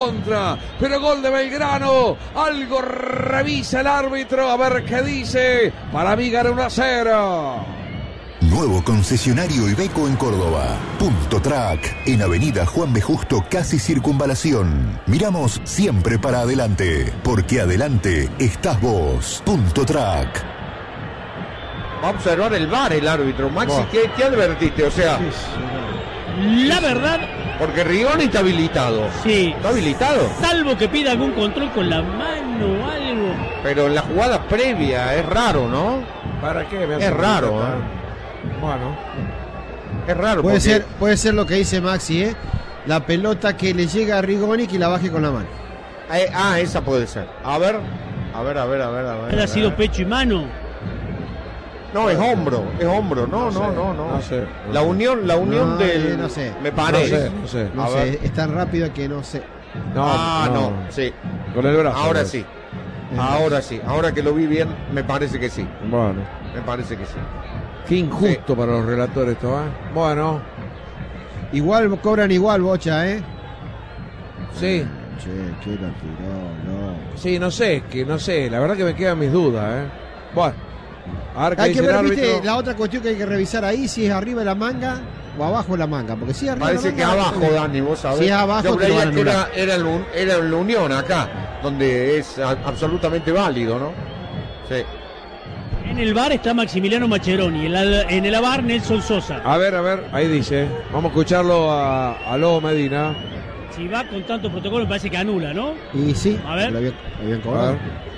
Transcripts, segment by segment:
contra, pero gol de Belgrano. Algo revisa el árbitro, a ver qué dice. Para mí gana 1-0. Nuevo concesionario Iveco en Córdoba. Punto Track, en Avenida Juan B. Justo, casi Circunvalación. Miramos siempre para adelante, porque adelante estás vos. Punto Track. Va a observar el VAR el árbitro. Maxi, ¿qué advertiste? O sea, la verdad, porque Rigoni está habilitado. sí. ¿Está habilitado? Salvo que pida algún control con la mano o algo. Pero en la jugada previa es raro, ¿no? ¿Para qué? Es raro, Bueno, es raro. Puede ser lo que dice Maxi, ¿eh? La pelota que le llega a Rigoni que la baje con la mano. Esa puede ser. A ver. ¿Ha sido pecho y mano? No, es hombro. No sé. La unión del... No sé. Me parece. No sé. No sé, es tan rápido que no sé. No, sí. Con el brazo. Ahora sí. Ahora que lo vi bien, me parece que sí. Bueno. Me parece que sí. Qué injusto para los relatores esto, ¿eh? Bueno. Igual cobran igual, Bocha, ¿eh? Sí. Che, ¿qué la tiró? No. Sí, no sé. La verdad que me quedan mis dudas, ¿eh? Bueno. A ver qué Hay que dice el ver, viste, árbitro. la otra cuestión que hay que revisar ahí, si es arriba de la manga o abajo de la manga. Porque si es arriba Parece de que la manga, abajo, Dani, vos sabés. Si es abajo, yo te lo van a creía que anular. era la unión acá, donde es absolutamente válido, ¿no? Sí. En el VAR está Maximiliano Maccheroni, en el AVAR Nelson Sosa. A ver, ahí dice. Vamos a escucharlo a Lobo Medina. Si va con tanto protocolo, me parece que anula, ¿no? Y sí, A ver. lo habían cobrado. A ver.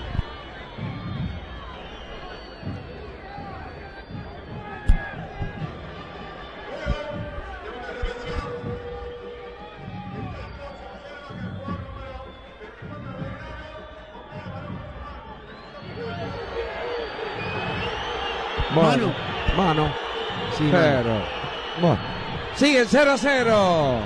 Mano. Sí, Pero. Bueno. Sigue el 0-0.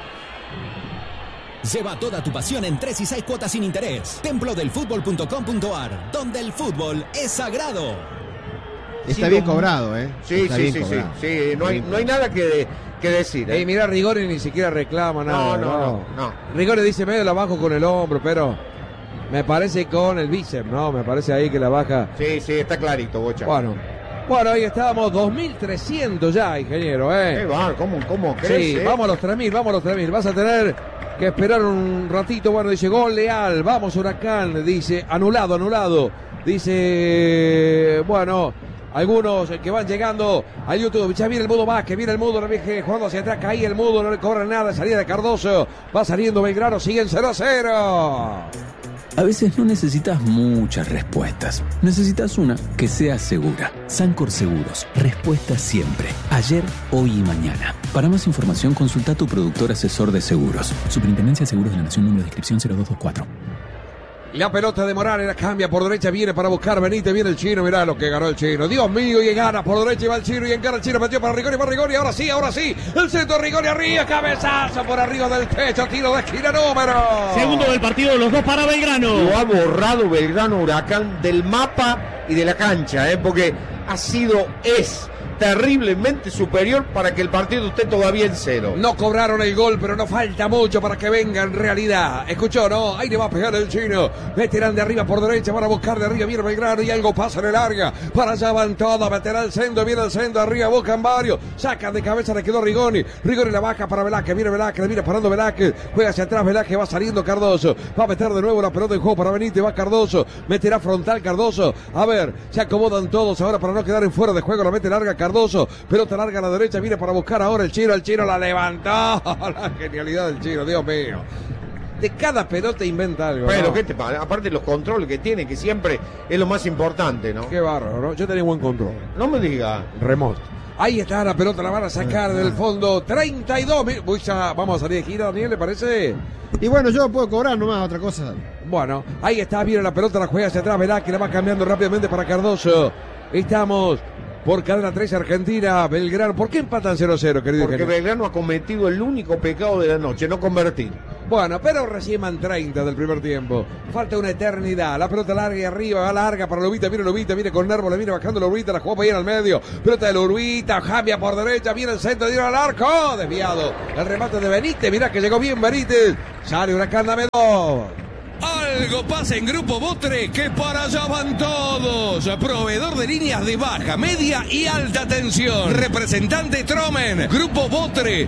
Lleva toda tu pasión en 3 y 6 cuotas sin interés. Templodelfutbol.com.ar, donde el fútbol es sagrado. Está bien cobrado, ¿eh? Sí, Está bien cobrado. sí. No hay nada que decir. Ey, mirá, Rigoni ni siquiera reclama nada. No. Rigoni dice medio la bajo con el hombro, pero me parece con el bíceps, ¿no? Me parece ahí que la baja. Sí, está clarito, Bocha. Bueno, ahí estábamos, 2.300 ya, ingeniero, ¿eh? ¿Cómo crece? Sí, vamos a los 3.000. Vas a tener que esperar un ratito. Bueno, dice gol Leal, vamos Huracán, dice anulado. Dice, bueno, algunos que van llegando al YouTube. Ya viene el Mudo Vázquez, jugando hacia atrás, caía el Mudo, no le cobran nada, salida de Cardoso, va saliendo Belgrano, siguen 0-0. A veces no necesitas muchas respuestas. Necesitas una que sea segura. Sancor Seguros. Respuesta siempre. Ayer, hoy y mañana. Para más información, consulta a tu productor asesor de seguros. Superintendencia de Seguros de la Nación, número de inscripción 0224. La pelota de Morales la cambia por derecha, viene para buscar Benítez, viene el chino, mirá lo que ganó el chino. Dios mío, y gana por derecha y va el chino y encara el chino, metió para Rigoni, ahora sí, el centro de Rigoni arriba, cabezazo por arriba del techo, tiro de esquina número. Segundo del partido, los dos para Belgrano. Lo ha borrado Belgrano Huracán del mapa y de la cancha, porque es terriblemente superior para que el partido esté todavía en 0. No cobraron el gol, pero no falta mucho para que venga en realidad. Escuchó, ¿no? Ahí le va a pegar el chino. Meterán de arriba por derecha, van a buscar de arriba, viene Belgrano y algo pasa en el larga. Para allá van todos, meterá el centro, viene el centro, arriba buscan varios. Sacan de cabeza, le quedó Rigoni la baja para Velázquez, viene parando Velázquez. Juega hacia atrás, Velázquez, va saliendo Cardoso. Va a meter de nuevo la pelota en juego para Benítez, va Cardoso. Meterá frontal Cardoso. A ver, se acomodan todos ahora para no quedar en fuera de juego, la mete larga Cardoso. Pelota larga a la derecha, viene para buscar ahora el chino la levantó. La genialidad del chino, Dios mío. De cada pelota inventa algo. Pero, ¿no? ¿qué te pasa? Aparte los controles que tiene, que siempre es lo más importante, ¿no? Qué bárbaro, ¿no? Yo tenía buen control. No me diga. Remoto. Ahí está la pelota, la van a sacar del fondo. 32 mil. Vamos a salir de gira, Daniel, ¿le parece? Y bueno, yo puedo cobrar nomás otra cosa. Bueno, ahí está, viene la pelota, la juega hacia atrás, Velázquez, la va cambiando rápidamente para Cardoso. Estamos por cadena 3 Argentina, Belgrano. ¿Por qué empatan 0-0, querido? Porque Belgrano ha cometido el único pecado de la noche, no convertir. Bueno, pero recién van 30 del primer tiempo. Falta una eternidad. La pelota larga y arriba, va larga para Lobita. Viene con nervo, le viene bajando Lobita. La jugó para ir al medio. Pelota de Lobita, cambia por derecha. Viene el centro, tira al arco. Desviado. El remate de Benítez. Mirá que llegó bien Benítez. Sale Huracán, dame dos. Algo pasa en Grupo Botre, que para allá van todos. Proveedor de líneas de baja, media y alta tensión. Representante Tromen. Grupo Botre,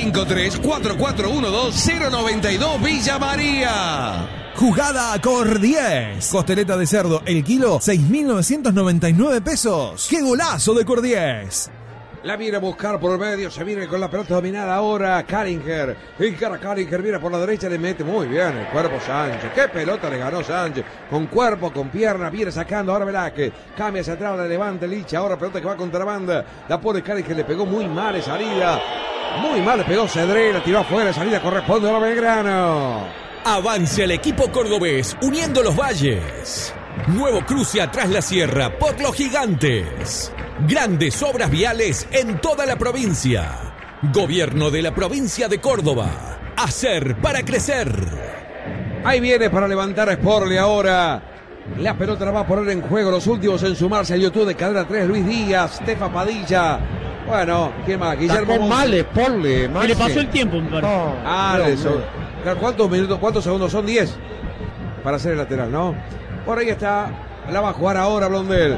353-4412-092 Villa María. Jugada Cor 10. Costeleta de cerdo, el kilo, 6.999 pesos. ¡Qué golazo de Cor 10! La viene a buscar por el medio, se viene con la pelota dominada ahora Kallinger. Encara Kallinger, viene por la derecha, le mete muy bien el cuerpo Sánchez. ¡Qué pelota le ganó Sánchez! Con cuerpo, con pierna, viene sacando ahora Velázquez. Cambia hacia atrás, le levanta Licha. Ahora pelota que va contra banda. La pone Kallinger, le pegó muy mal en salida. Muy mal le pegó Cedré, la tiró afuera, salida corresponde a Belgrano. Avance al equipo cordobés, uniendo los valles. Nuevo cruce atrás la sierra por los gigantes. Grandes obras viales en toda la provincia. Gobierno de la provincia de Córdoba. Hacer para crecer. Ahí viene para levantar a Sporle ahora. La pelota la va a poner en juego. Los últimos en sumarse al YouTube de Cadena 3. Luis Díaz, Stefa Padilla. Bueno, ¿qué más? Guillermo mal Sporle. Se le pasó el tiempo, me parece. ¿Cuántos minutos, cuántos segundos son? 10 para hacer el lateral, ¿no? Por ahí está. La va a jugar ahora Blondel.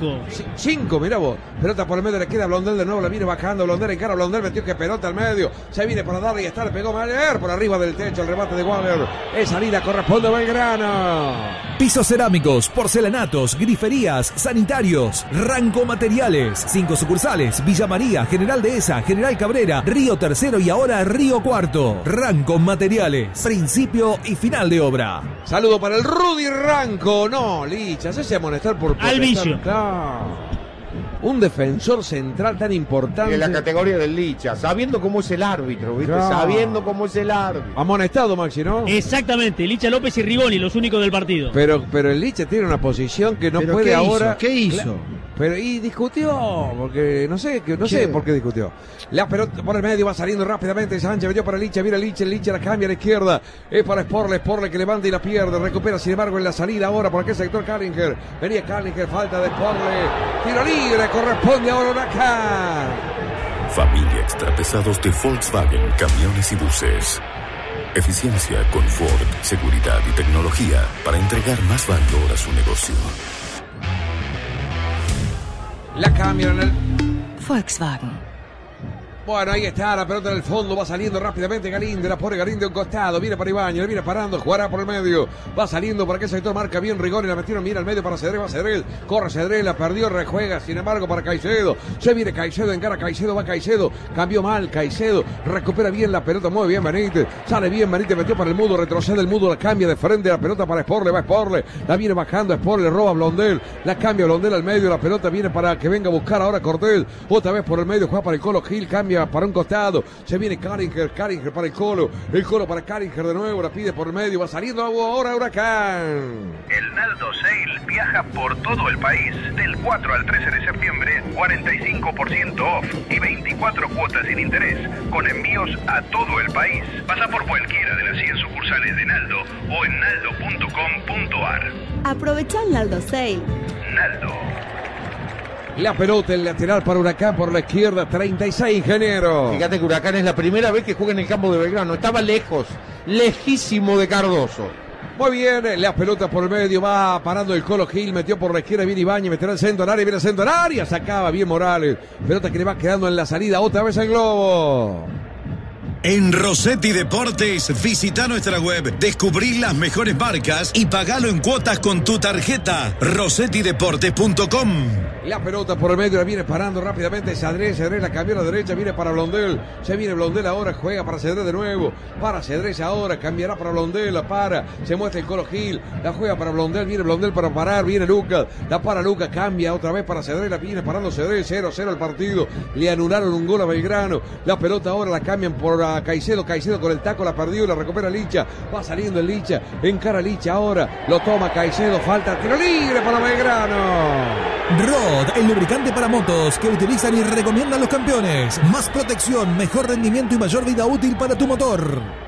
5, mirá vos. Pelota por el medio, le queda Blondel de nuevo, la viene bajando Blondel, encara Blondel, metió que pelota al medio. Se viene para darle y está, le pegó Maler por arriba del techo, el remate de Waller. Es salida, corresponde a Belgrano. Pisos cerámicos, porcelanatos, griferías, sanitarios, Ranco Materiales. 5 sucursales, Villa María, General Dehesa, General Cabrera, Río Tercero y ahora Río Cuarto. Ranco Materiales, principio y final de obra. Saludo para el Rudy Ranco. No, Licha, se hace amonestar por Albillo. Claro. Un defensor central tan importante. En la categoría del Licha, sabiendo cómo es el árbitro, ¿viste? Claro. Sabiendo cómo es el árbitro. Amonestado, Maxi, ¿no? Exactamente, Licha López y Rigoni, los únicos del partido. Pero el Licha tiene una posición que no puede ¿qué ahora. hizo? ¿Qué hizo? Pero y discutió, porque no sé por qué discutió. La pelota por el medio va saliendo rápidamente. Sánchez metió para Licha, mira Licha, la cambia a la izquierda. Es para Sporle que levanta y la pierde. Recupera, sin embargo, en la salida ahora por aquel sector Kallinger. Venía Kallinger, falta de Sporle. Tiro libre, corresponde ahora Huracán. Familia Extrapesados de Volkswagen, camiones y buses. Eficiencia, confort, seguridad y tecnología para entregar más valor a su negocio. La cambian en el Volkswagen. Bueno, ahí está, la pelota en el fondo, va saliendo rápidamente Galíndez, la pone Galíndez a un costado, viene para Ibañez, le viene parando, jugará por el medio, va saliendo por aquel sector, marca bien Rigoni, la metieron, mira al medio para Cedré, va Cedré, corre Cedré, la perdió, rejuega, sin embargo para Caicedo, se viene Caicedo, encara Caicedo, va Caicedo, cambió mal Caicedo, recupera bien la pelota, muy bien Benítez, sale bien Benítez, metió para el Mudo, retrocede el Mudo, la cambia de frente, la pelota para Sporle, va Sporle, la viene bajando Sporle, le roba Blondel, la cambia Blondel al medio, la pelota viene para que venga a buscar ahora Cortés, otra vez por el medio, juega para el Colo Gil, cambia para un costado, se viene Kallinger para el Colo para Kallinger de nuevo, la pide por el medio, va saliendo ahora Huracán. El Naldo Sale viaja por todo el país, del 4 al 13 de septiembre, 45% off y 24 cuotas sin interés, con envíos a todo el país. Pasa por cualquiera de las 100 sucursales de Naldo o en naldo.com.ar. Aprovecha el Naldo Sale. Naldo. La pelota, el lateral para Huracán por la izquierda, 36 Ingeniero. Fíjate que Huracán es la primera vez que juega en el campo de Belgrano. Estaba lejos, lejísimo de Cardoso. Muy bien, la pelota por el medio, va parando el Colo Gil, metió por la izquierda, viene Ibañez, meterá el centro al área, viene el centro al área, sacaba bien Morales. Pelota que le va quedando en la salida, otra vez el globo. En Rossetti Deportes, visita nuestra web, descubrí las mejores marcas y pagalo en cuotas con tu tarjeta. RossettiDeportes.com. La pelota por el medio, la viene parando rápidamente Cedré la cambió a la derecha, viene para Blondel, se viene Blondel ahora, juega para Cedré de nuevo, para Cedré ahora, cambiará para Blondel, la para, se muestra el Colo Gil, la juega para Blondel, viene Blondel para parar, viene Lucas, la para Lucas, cambia otra vez para Cedré, la viene parando Cedré, 0-0 el partido, le anularon un gol a Belgrano, la pelota ahora la cambian por Caicedo con el taco, la perdió, la recupera Licha, va saliendo el Licha, encara Licha ahora, lo toma Caicedo, falta, tiro libre para Belgrano. Rod, el lubricante para motos que utilizan y recomiendan los campeones. Más protección, mejor rendimiento y mayor vida útil para tu motor.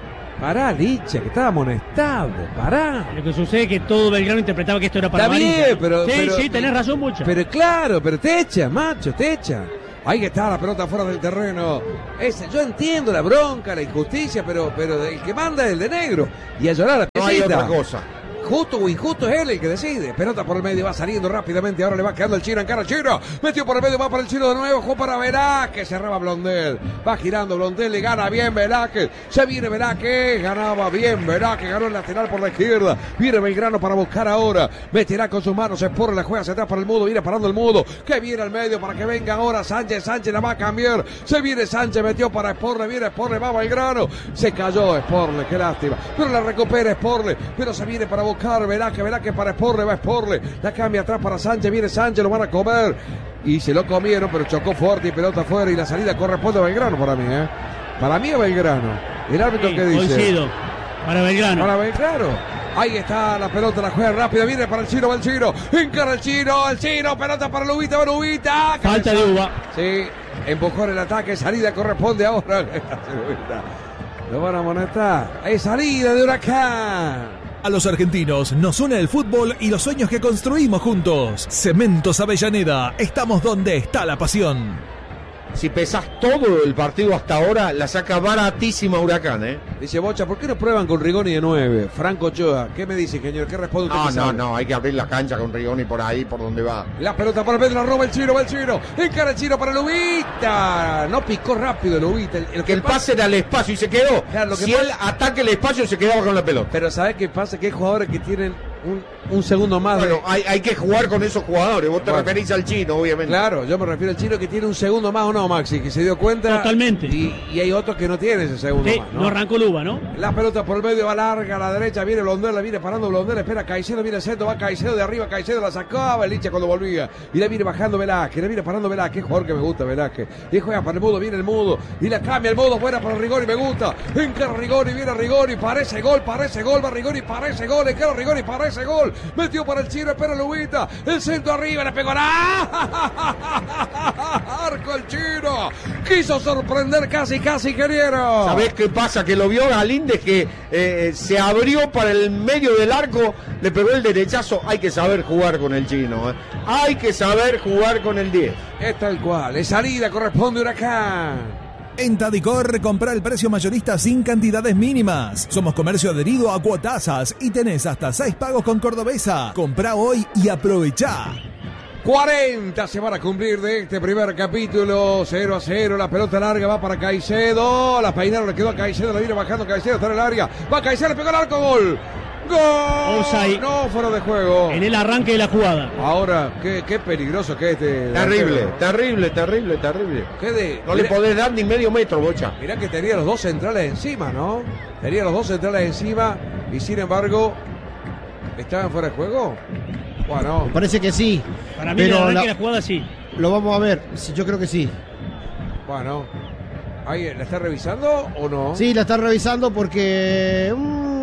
Pará, Licha, que estaba amonestado. Pará. Lo que sucede es que todo Belgrano interpretaba que esto era para Está bien, amarilla. pero... Sí, tenés razón, mucho. Pero claro, pero te echa, macho, te echa. Ahí está la pelota fuera del terreno. Yo entiendo la bronca, la injusticia, pero el que manda es el de negro. Y a llorar la No hay otra cosa. Justo o injusto es él el que decide. Pelota por el medio, va saliendo rápidamente. Ahora le va quedando el Chino, encara el Chino. Metió por el medio, va para el Chino de nuevo. Jugó para Velázquez, cerraba Blondel. Va girando Blondel, le gana bien Velázquez. Se viene Velázquez, ganaba bien Velázquez. Ganó el lateral por la izquierda. Viene Belgrano para buscar ahora. Meterá con sus manos, Sporle la juega hacia atrás para el Mudo. Viene parando el Mudo, que viene al medio para que venga ahora Sánchez. Sánchez la va a cambiar. Se viene Sánchez, metió para Sporle. Viene Sporle, va Belgrano. Se cayó Sporle, qué lástima. Pero la recupera Sporle. Pero se viene para buscar Velázquez para Sporle, va Sporle, la cambia atrás para Sánchez, viene Sánchez, lo van a comer y se lo comieron, pero chocó fuerte y pelota afuera y la salida corresponde a Belgrano para mí, para mí es Belgrano. El árbitro que dice. Coincido. Para Belgrano. Para Belgrano. Ahí está la pelota, la juega rápida, viene para el Chino, va el Chino, encara el Chino, pelota para Lubita, va Lubita. Falta de Uva. Sí, empujó en el ataque, salida corresponde ahora. Lo van a amonestar. Es salida de Huracán. A los argentinos nos une el fútbol y los sueños que construimos juntos. Cementos Avellaneda, estamos donde está la pasión. Si pesás todo el partido hasta ahora, la saca baratísima Huracán, Dice Bocha, ¿por qué no prueban con Rigoni de 9? Franco Ochoa, ¿qué me dice, señor? ¿Qué responde usted? No, hay que abrir la cancha con Rigoni por ahí, por donde va. La pelota para Pedro, la roba el Chino, va el Chino. Encara el Chino para Lubita. No picó rápido Lubita. Que el pase era al espacio y se quedó. Claro, si él ataque el espacio, se quedaba con la pelota. Pero ¿sabés qué pasa? Que hay jugadores que tienen un segundo más. Bueno, hay que jugar con esos jugadores. Vos te referís al Chino, obviamente. Claro, yo me refiero al Chino que tiene un segundo más o no, Maxi, que se dio cuenta. Totalmente. Y hay otros que no tienen ese segundo más, ¿no? No arrancó Luba, ¿no? La pelota por el medio va larga a la derecha, viene Blondel, la viene parando Blondel, espera Caicedo, viene el centro, va Caicedo de arriba, Caicedo la sacaba, Licha cuando volvía. Y la viene bajando Velázquez, la viene parando Velázquez, jugador que me gusta Velázquez. Y juega para el Mudo, viene el Mudo. Y la cambia el Mudo, fuera para Rigoni, me gusta. Encara Rigoni, viene Rigoni, parece gol, va Rigoni, parece gol, encara Rigoni, parece gol. Metió para el Chino, espera Lubita, el centro arriba, le pegó arco el Chino. Quiso sorprender casi, ingeniero. ¿Sabés qué pasa? Que lo vio Galíndez que se abrió para el medio del arco, le pegó el derechazo. Hay que saber jugar con el Chino, Hay que saber jugar con el 10. Es tal cual, es salida, corresponde Huracán. En Tadicor, compra el precio mayorista sin cantidades mínimas. Somos comercio adherido a Cuotasas y tenés hasta 6 pagos con Cordobesa. Comprá hoy y aprovechá. 40 se van a cumplir de este primer capítulo. 0-0, la pelota larga va para Caicedo. La peinaron, le quedó a Caicedo, la viene bajando Caicedo, está en el área. Va Caicedo, le pegó el arco, gol. ¡Gol! Offside. No, fuera de juego. En el arranque de la jugada. Ahora, qué peligroso que es este. Terrible. No le podés dar ni medio metro, Bocha. Mirá que tenía los dos centrales encima, ¿no? Tenía los dos centrales encima y sin embargo, ¿estaban fuera de juego? Bueno. Me parece que sí. Para mí, en el arranque de la jugada sí. Lo vamos a ver. Yo creo que sí. Bueno. ¿Ahí la está revisando o no? Sí, la está revisando porque...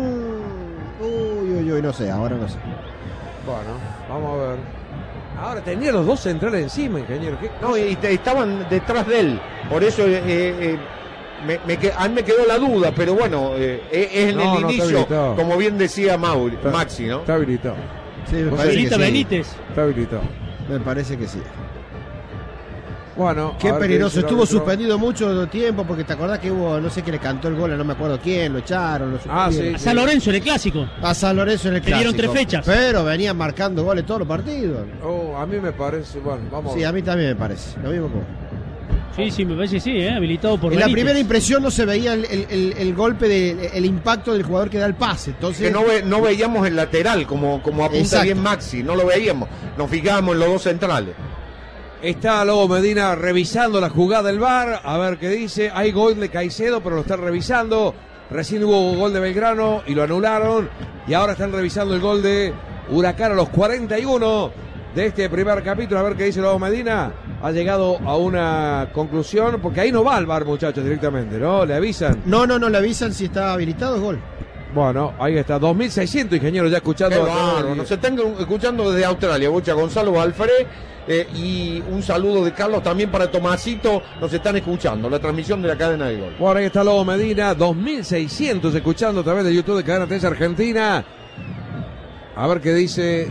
no sé, ahora no sé. Bueno, vamos a ver. Ahora tenía los dos centrales encima, ingeniero. No, y estaban detrás de él. Por eso a mí me quedó la duda, pero bueno, es en el inicio, como bien decía Maxi, ¿no? Está habilitado. Sí, me parece que sí. Benítez. Está habilitado. Me parece que sí. Bueno, qué peligroso, estuvo suspendido mucho tiempo porque te acordás que hubo, no sé quién le cantó el gol, no me acuerdo quién, lo echaron, sí, a San Lorenzo en el clásico. A San Lorenzo en el clásico. Le dieron 3 fechas. Pero venían marcando goles todos los partidos. A mí me parece, bueno, vamos. Sí, a mí también me parece, lo mismo como. Sí, me parece sí, habilitado por Benítez. En la primera impresión no se veía el golpe, el impacto del jugador que da el pase. Entonces que no veíamos el lateral, como apunta bien Maxi, no lo veíamos, nos fijábamos en los dos centrales. Está Lobo Medina revisando la jugada del VAR, a ver qué dice. Hay gol de Caicedo, pero lo están revisando. Recién hubo gol de Belgrano y lo anularon. Y ahora están revisando el gol de Huracán a los 41 de este primer capítulo. A ver qué dice Lobo Medina. Ha llegado a una conclusión, porque ahí no va el VAR, muchachos, directamente, ¿no? ¿Le avisan? No le avisan si está habilitado, es gol. Bueno, ahí está, 2.600 ingenieros ya escuchando. Qué bárbaro, nos están escuchando desde Australia, Bocha, Gonzalo Balfré, y un saludo de Carlos también para Tomasito, nos están escuchando, la transmisión de la cadena de gol. Bueno, ahí está Lobo Medina, 2.600 escuchando a través de YouTube de Cadena 3 Argentina. A ver qué dice.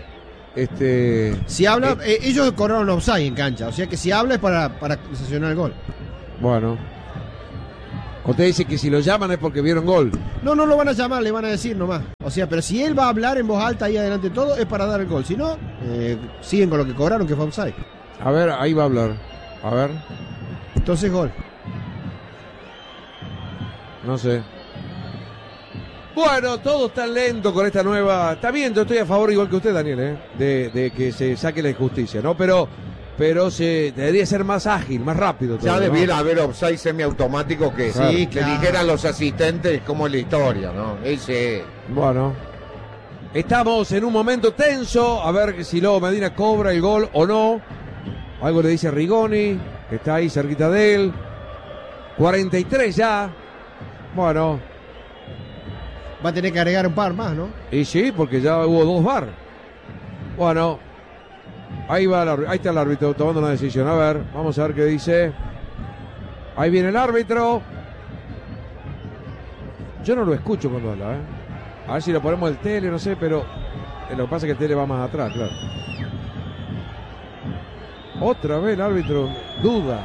Si habla, ellos corrieron offside en cancha, o sea que si habla es para sancionar el gol. Bueno. Usted dice que si lo llaman es porque vieron gol. No lo van a llamar, le van a decir nomás. O sea, pero si él va a hablar en voz alta ahí adelante todo, es para dar el gol. Si no, siguen con lo que cobraron, que fue offside. A ver, ahí va a hablar. A ver. Entonces gol. No sé. Bueno, todo está lento con esta nueva. Está bien, yo estoy a favor igual que usted, Daniel, de que se saque la injusticia, ¿no? Pero se debería ser más ágil, más rápido. Todo, ya debiera ¿no? haber offside semiautomático que claro, sí, que dijeran los asistentes cómo es la historia, ¿no? Ese. Bueno. Estamos en un momento tenso, a ver si Lobo Medina cobra el gol o no. Algo le dice Rigoni, que está ahí cerquita de él. 43 ya. Bueno. Va a tener que agregar un par más, ¿no? Y sí, porque ya hubo 2 VAR. Bueno, ahí va ahí está el árbitro tomando una decisión. A ver, vamos a ver qué dice. Ahí viene el árbitro. Yo no lo escucho cuando habla, A ver si lo ponemos el tele, no sé, pero lo que pasa es que el tele va más atrás, claro. Otra vez el árbitro duda.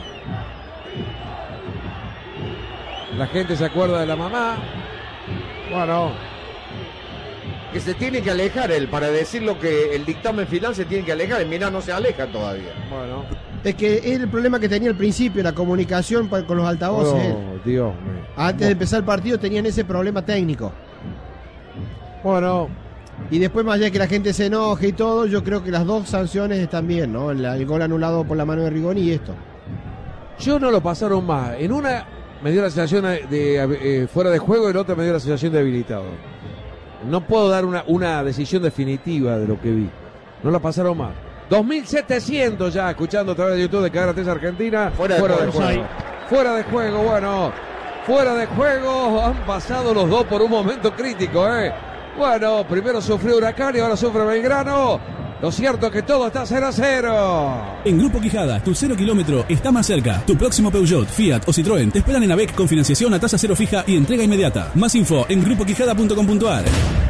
La gente se acuerda de la mamá. Bueno, que se tiene que alejar él, para decir lo que el dictamen final se tiene que alejar, y mira, no se aleja todavía. Bueno. Es que es el problema que tenía al principio, la comunicación con los altavoces. Oh, Dios mío. Antes de empezar el partido tenían ese problema técnico. Bueno. Y después, más allá de que la gente se enoje y todo, yo creo que las dos sanciones están bien, ¿no? El gol anulado por la mano de Rigoni y esto. Yo no lo pasaron más. En una me dio la sensación de fuera de juego y en otra me dio la sensación de habilitado. No puedo dar una decisión definitiva de lo que vi. No la pasaron más. 2.700 ya escuchando a través de YouTube de Cadena 3 Argentina. Fuera de juego. Fuera de juego, bueno. Fuera de juego. Han pasado los dos por un momento crítico, Bueno, primero sufrió Huracán y ahora sufre Belgrano. Lo cierto es que todo está 0-0. En Grupo Quijada, tu 0 kilómetro está más cerca. Tu próximo Peugeot, Fiat o Citroën te esperan en AVEC con financiación a tasa cero fija y entrega inmediata. Más info en grupoquijada.com.ar.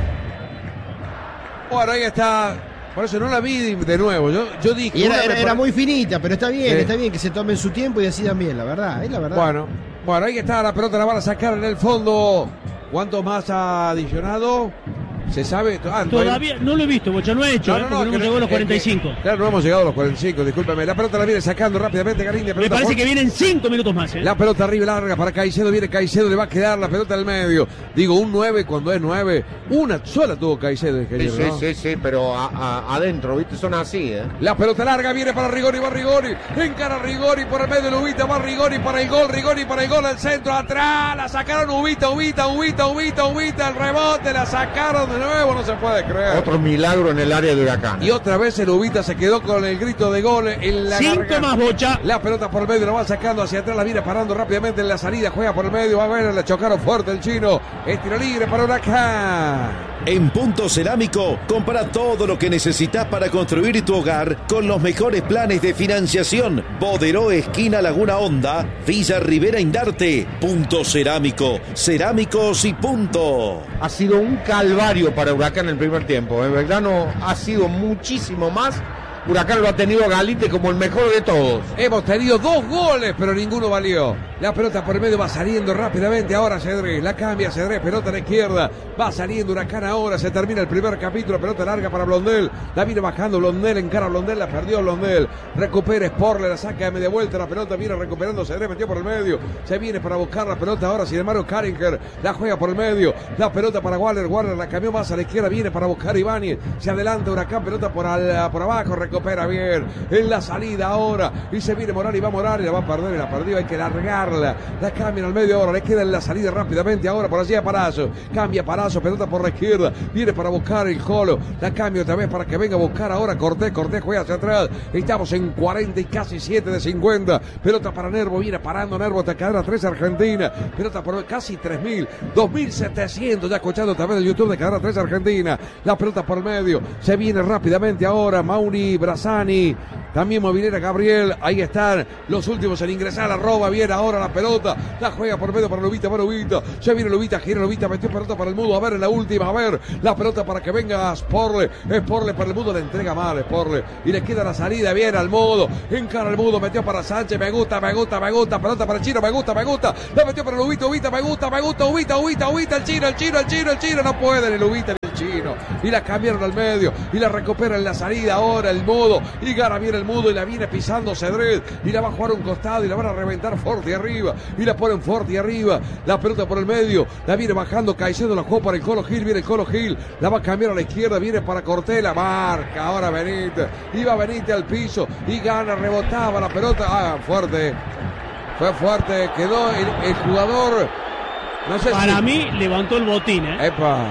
Bueno, ahí está. Por eso no la vi de nuevo. Yo dije. Y era muy finita, pero está bien que se tomen su tiempo y decidan bien, la verdad, es la verdad. Bueno, ahí está, la pelota la van a sacar en el fondo. ¿Cuánto más ha adicionado? ¿Se sabe? Todavía no lo he visto, Bocha, no he hecho, porque no hemos llegado a los 45. Claro, no hemos llegado a los 45, discúlpeme. La pelota la viene sacando rápidamente Galíndez. Me parece que vienen 5 minutos más. La pelota arriba larga para Caicedo, viene Caicedo, le va a quedar la pelota al medio. Digo, un 9 cuando es 9. Una sola tuvo Caicedo, ingeniero, ¿no? Sí, pero adentro, ¿viste? Son así, La pelota larga viene para Rigoni, va Rigoni. Encara Rigoni por el medio de Ubita, va Rigoni para el gol al centro, atrás. La sacaron Ubita, el rebote, la sacaron de nuevo, no se puede creer. Otro milagro en el área de Huracán. Y otra vez el Ubita se quedó con el grito de gol en la Síntomas, Bocha. La pelota por el medio, la va sacando hacia atrás, la viene parando rápidamente en la salida, juega por el medio, va a ver, le chocaron fuerte el chino. Es tiro libre para Huracán. En Punto Cerámico, compra todo lo que necesitas para construir tu hogar con los mejores planes de financiación. Boderó, esquina Laguna Honda, Villa Rivera Indarte. Punto Cerámico, cerámicos y punto. Ha sido un calvario para Huracán el primer tiempo. Belgrano ha sido muchísimo más. Huracán lo ha tenido a Galite como el mejor de todos. Hemos tenido 2 goles, pero ninguno valió. La pelota por el medio va saliendo rápidamente. Ahora Cedrés, la cambia Cedrés, pelota a la izquierda. Va saliendo Huracán ahora. Se termina el primer capítulo. Pelota larga para Blondel. La viene bajando Blondel, encara a Blondel, la perdió Blondel. Recupera Sporle, la saca de media vuelta. La pelota viene recuperando Cedrés, metió por el medio. Se viene para buscar la pelota ahora. Sin embargo, Karinger la juega por el medio. La pelota para Waller. Waller la cambió más a la izquierda. Viene para buscar Ibáñez. Se adelanta Huracán, pelota por abajo. recupera bien en la salida ahora. Y se viene Morales y va Morales, la va a perder y la perdió. Hay que largarla. La cambian al medio ahora. Le queda en la salida rápidamente ahora por allí a Palazzo. Cambia Palazzo, pelota por la izquierda. Viene para buscar el Colo. La cambia otra vez para que venga a buscar ahora Cortés. Cortés juega hacia atrás. Estamos en 40 y casi 7 de 50. Pelota para Nervo. Viene parando Nervo. Hasta cadena 3 Argentina. Pelota por casi 3.000. 2.700. Ya escuchando también el YouTube de cadena 3 Argentina. La pelota por el medio. Se viene rápidamente ahora Mauri, Brazani. También Movilera Gabriel. Ahí están los últimos en ingresar. La roba bien ahora la pelota. La juega por medio para Lubita. Para Lubita. Se viene Lubita. Gira Lubita. Metió pelota para el Mudo. A ver en la última. A ver la pelota para que venga Sporle. Sporle para el Mudo. Le entrega mal Sporle. Y le queda la salida bien al Mudo. Encara el Mudo. Metió para Sánchez. Me gusta. Pelota para el Chino. Me gusta. La metió para Lubita. Ubita. Me gusta. Ubita. El Chino. No puede ni Lubita ni el Chino. Y la cambiaron al medio. Y la recupera en la salida ahora el Mudo. Y gana bien el Mudo. Y la viene pisando Cedret. Y la va a jugar a un costado. Y la van a reventar Forti arriba. Y la ponen Forti arriba. La pelota por el medio. La viene bajando Caicedo. La jugó para el Colo Gil. Viene el Colo Gil. La va a cambiar a la izquierda. Viene para Cortés. La marca. Ahora Benítez. Iba Benítez al piso. Y gana. Rebotaba la pelota. Fuerte. Fue fuerte. Quedó el jugador. No sé para mí levantó el botín, Epa.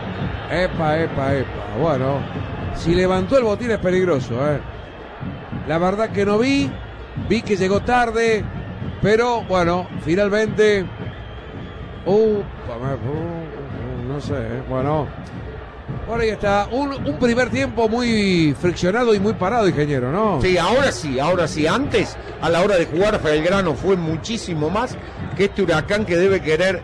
Bueno, si levantó el botín es peligroso, La verdad que no vi que llegó tarde, pero bueno, finalmente. No sé, bueno. Ahora ahí está, un primer tiempo muy friccionado y muy parado, ingeniero, ¿no? Sí, ahora sí. Antes, a la hora de jugar, Belgrano fue muchísimo más que este Huracán que debe querer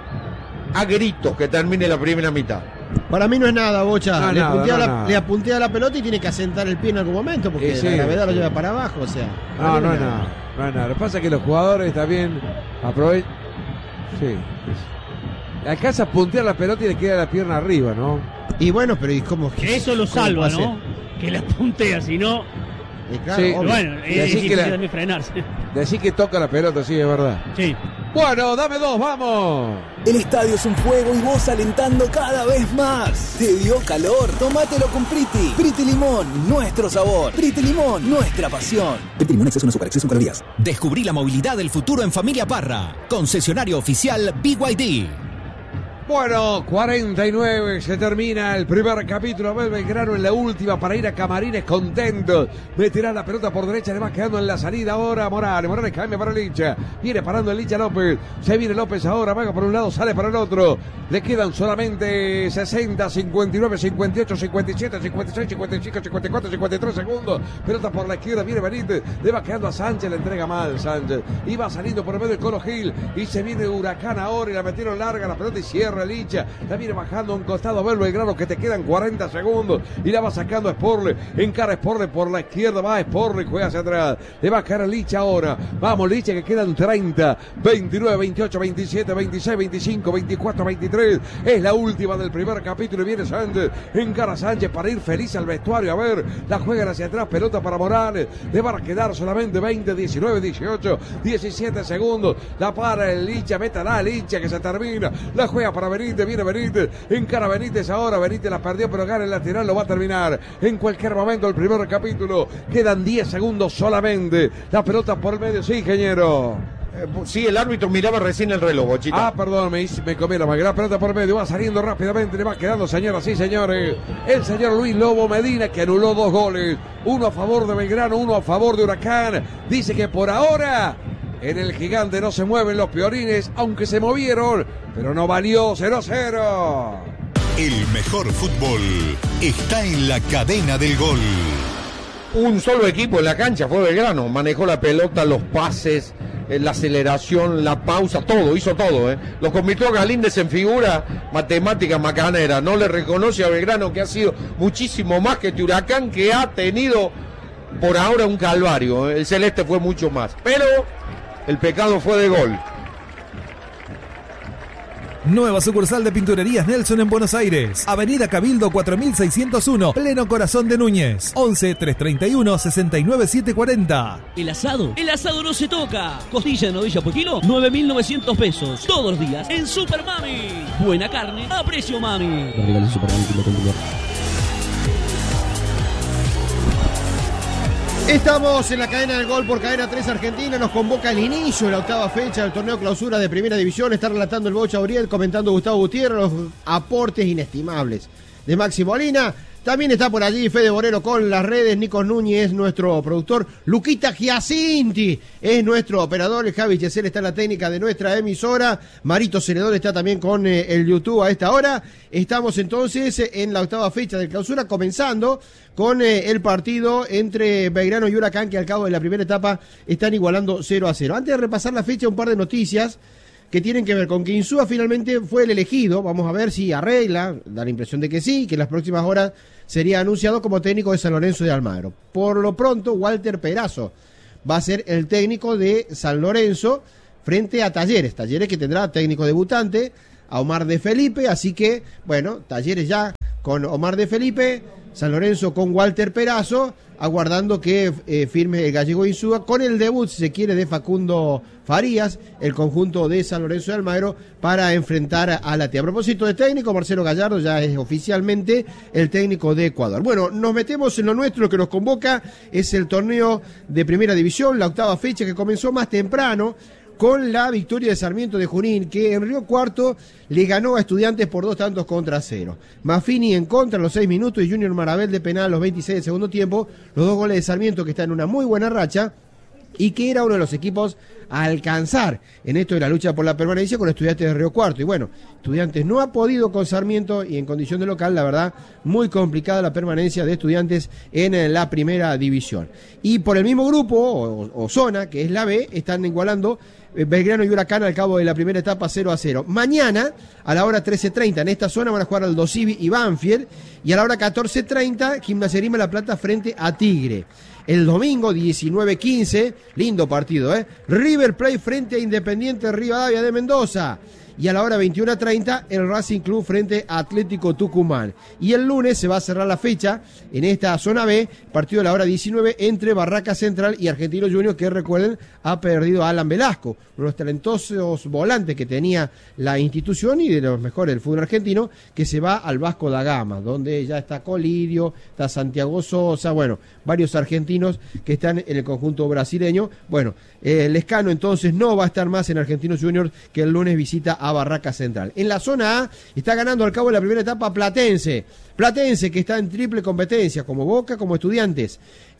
a gritos que termine la primera mitad. Para mí no es nada, Bocha. Le apuntea la pelota y tiene que asentar el pie en algún momento porque la gravedad lo lleva para abajo, o sea. No es nada. Lo que pasa es que los jugadores también aprovechan. Sí. Alcanza a puntear la pelota y le queda la pierna arriba, ¿no? Y bueno, pero ¿y cómo? Eso lo salva, ¿no? Que la puntea, si no. Claro, sí, bueno, es difícil también frenarse. Decir que toca la pelota, sí, es verdad. Sí. Bueno, dame dos, vamos. El estadio es un fuego y vos alentando cada vez más. ¿Te dio calor? Tómatelo con Priti. Priti Limón, nuestro sabor. Priti Limón, nuestra pasión. Priti Limón, exceso no azúcar, exceso en calorías. Descubrí la movilidad del futuro en Familia Parra. Concesionario oficial BYD. Bueno, 49, se termina el primer capítulo. Belgrano en la última para ir a Camarines contentos. Meterá la pelota por derecha, le va quedando en la salida ahora Morales cambia para Licha. Viene parando el Licha López. Se viene López ahora, va por un lado, sale para el otro. Le quedan solamente 60, 59, 58, 57, 56, 55, 54, 53 segundos. Pelota por la izquierda, viene Benítez. Le va quedando a Sánchez, le entrega mal Sánchez. Y va saliendo por el medio del Colo Gil. Y se viene Huracán ahora y la metieron larga la pelota y cierra Licha, la viene bajando a un costado a ver Belgrano que te quedan 40 segundos y la va sacando a Sporle, encara Sporle por la izquierda, va Sporle, juega hacia atrás, le va a caer a Licha ahora, vamos Licha que quedan 30, 29, 28, 27, 26, 25, 24, 23, es la última del primer capítulo y viene Sánchez, encara Sánchez para ir feliz al vestuario, a ver, la juegan hacia atrás, pelota para Morales, le van a quedar solamente 20, 19, 18, 17 segundos, la para el Licha, métala a Licha que se termina, la juega para Benítez, viene Benítez, encara Benítez ahora, Benítez la perdió pero gana el lateral, lo va a terminar en cualquier momento el primer capítulo, quedan 10 segundos solamente, la pelota por el medio, sí, ingeniero. Sí, el árbitro miraba recién el reloj, Bochita. Perdón, me comí la máquina. La pelota por medio, va saliendo rápidamente, le va quedando, señoras y señores, el señor Luis Lobo Medina, que anuló 2 goles, uno a favor de Belgrano, uno a favor de Huracán. Dice que por ahora en el Gigante no se mueven los Piorines, aunque se movieron, pero no valió, 0-0. El mejor fútbol está en la cadena del gol. Un solo equipo en la cancha, fue Belgrano, manejó la pelota, los pases, la aceleración, la pausa, todo, hizo todo. Lo convirtió Galíndez en figura matemática macanera, no le reconoce a Belgrano que ha sido muchísimo más que este Huracán, que ha tenido por ahora un calvario. El Celeste fue mucho más, pero el pecado fue de gol. Nueva sucursal de Pinturerías Nelson en Buenos Aires. Avenida Cabildo 4601, pleno corazón de Núñez. 11 331 69 740. El asado no se toca. Costilla de novilla por kilo, 9.900 pesos. Todos los días en Super Mami. Buena carne a precio mami. Estamos en la cadena del gol por Cadena 3 Argentina. Nos convoca el inicio de la octava fecha del torneo clausura de Primera División. Está relatando el Bocha Uriel, comentando Gustavo Gutiérrez, los aportes inestimables de Maxi Molina. También está por allí Fede Borero con las redes, Nico Núñez, nuestro productor, Luquita Giacinti es nuestro operador, el Javi Chesel está en la técnica de nuestra emisora, Marito Celedón está también con el YouTube a esta hora. Estamos entonces en la octava fecha de clausura, comenzando con el partido entre Belgrano y Huracán, que al cabo de la primera etapa están igualando 0-0. Antes de repasar la fecha, un par de noticias que tienen que ver con que Insúa finalmente fue el elegido. Vamos a ver si arregla, da la impresión de que sí, que en las próximas horas sería anunciado como técnico de San Lorenzo de Almagro. Por lo pronto, Walter Perazo va a ser el técnico de San Lorenzo frente a Talleres que tendrá técnico debutante, a Omar de Felipe, así que, bueno, Talleres ya con Omar de Felipe, San Lorenzo con Walter Perazo, aguardando que firme el gallego Insúa, con el debut, si se quiere, de Facundo Farías, el conjunto de San Lorenzo de Almagro, para enfrentar a la T. A propósito de técnico, Marcelo Gallardo ya es oficialmente el técnico de Ecuador. Bueno, nos metemos en lo nuestro, lo que nos convoca es el torneo de Primera División, la octava fecha que comenzó más temprano, con la victoria de Sarmiento de Junín, que en Río Cuarto le ganó a Estudiantes por 2-0. Maffini en contra a los 6 minutos y Junior Marabel de penal a los 26 del segundo tiempo. Los 2 goles de Sarmiento, que está en una muy buena racha y que era uno de los equipos a alcanzar en esto de la lucha por la permanencia con Estudiantes de Río Cuarto. Y bueno, Estudiantes no ha podido con Sarmiento y en condición de local, la verdad, muy complicada la permanencia de Estudiantes en la primera división. Y por el mismo grupo o zona, que es la B, están igualando Belgrano y Huracán al cabo de la primera etapa 0-0. Mañana, a la hora 13:30, en esta zona van a jugar Aldo Civi y Banfield, y a la hora 14:30, Gimnasia Grima La Plata frente a Tigre. El domingo 19:15, lindo partido, River Plate frente a Independiente Rivadavia de Mendoza. Y a la hora 21:30, el Racing Club frente a Atlético Tucumán. Y el lunes se va a cerrar la fecha en esta zona B, partido a la hora 19 entre Barraca Central y Argentino Juniors, que recuerden, ha perdido a Alan Velasco, uno de los talentosos volantes que tenía la institución y de los mejores del fútbol argentino, que se va al Vasco da Gama, donde ya está Colidio, está Santiago Sosa, bueno, varios argentinos que están en el conjunto brasileño. Bueno, Lescano entonces no va a estar más en Argentinos Juniors, que el lunes visita a Barraca Central. En la zona A está ganando al cabo de la primera etapa Platense, que está en triple competencia, como Boca, como Estudiantes.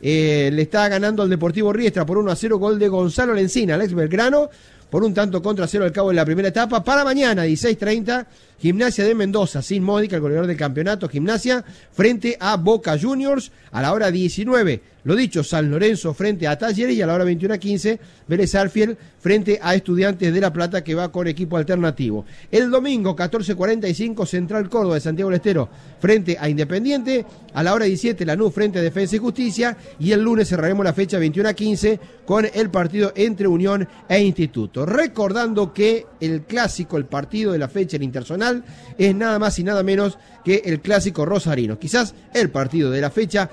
Le está ganando al Deportivo Riestra por 1-0, gol de Gonzalo Lencina, al ex Belgrano, por 1-0 al cabo de la primera etapa. Para mañana, 16:30, Gimnasia de Mendoza, sin Módica, el goleador del campeonato, Gimnasia, frente a Boca Juniors. A la hora 19, lo dicho, San Lorenzo frente a Talleres, y a la hora 21:15, Vélez Sarsfield frente a Estudiantes de La Plata, que va con equipo alternativo. El domingo, 14:45, Central Córdoba de Santiago del Estero frente a Independiente. A la hora 17, Lanús frente a Defensa y Justicia. Y el lunes cerraremos la fecha 21:15 con el partido entre Unión e Instituto. Recordando que el clásico, el partido de la fecha, el interzonal, es nada más y nada menos que el clásico rosarino. Quizás el partido de la fecha.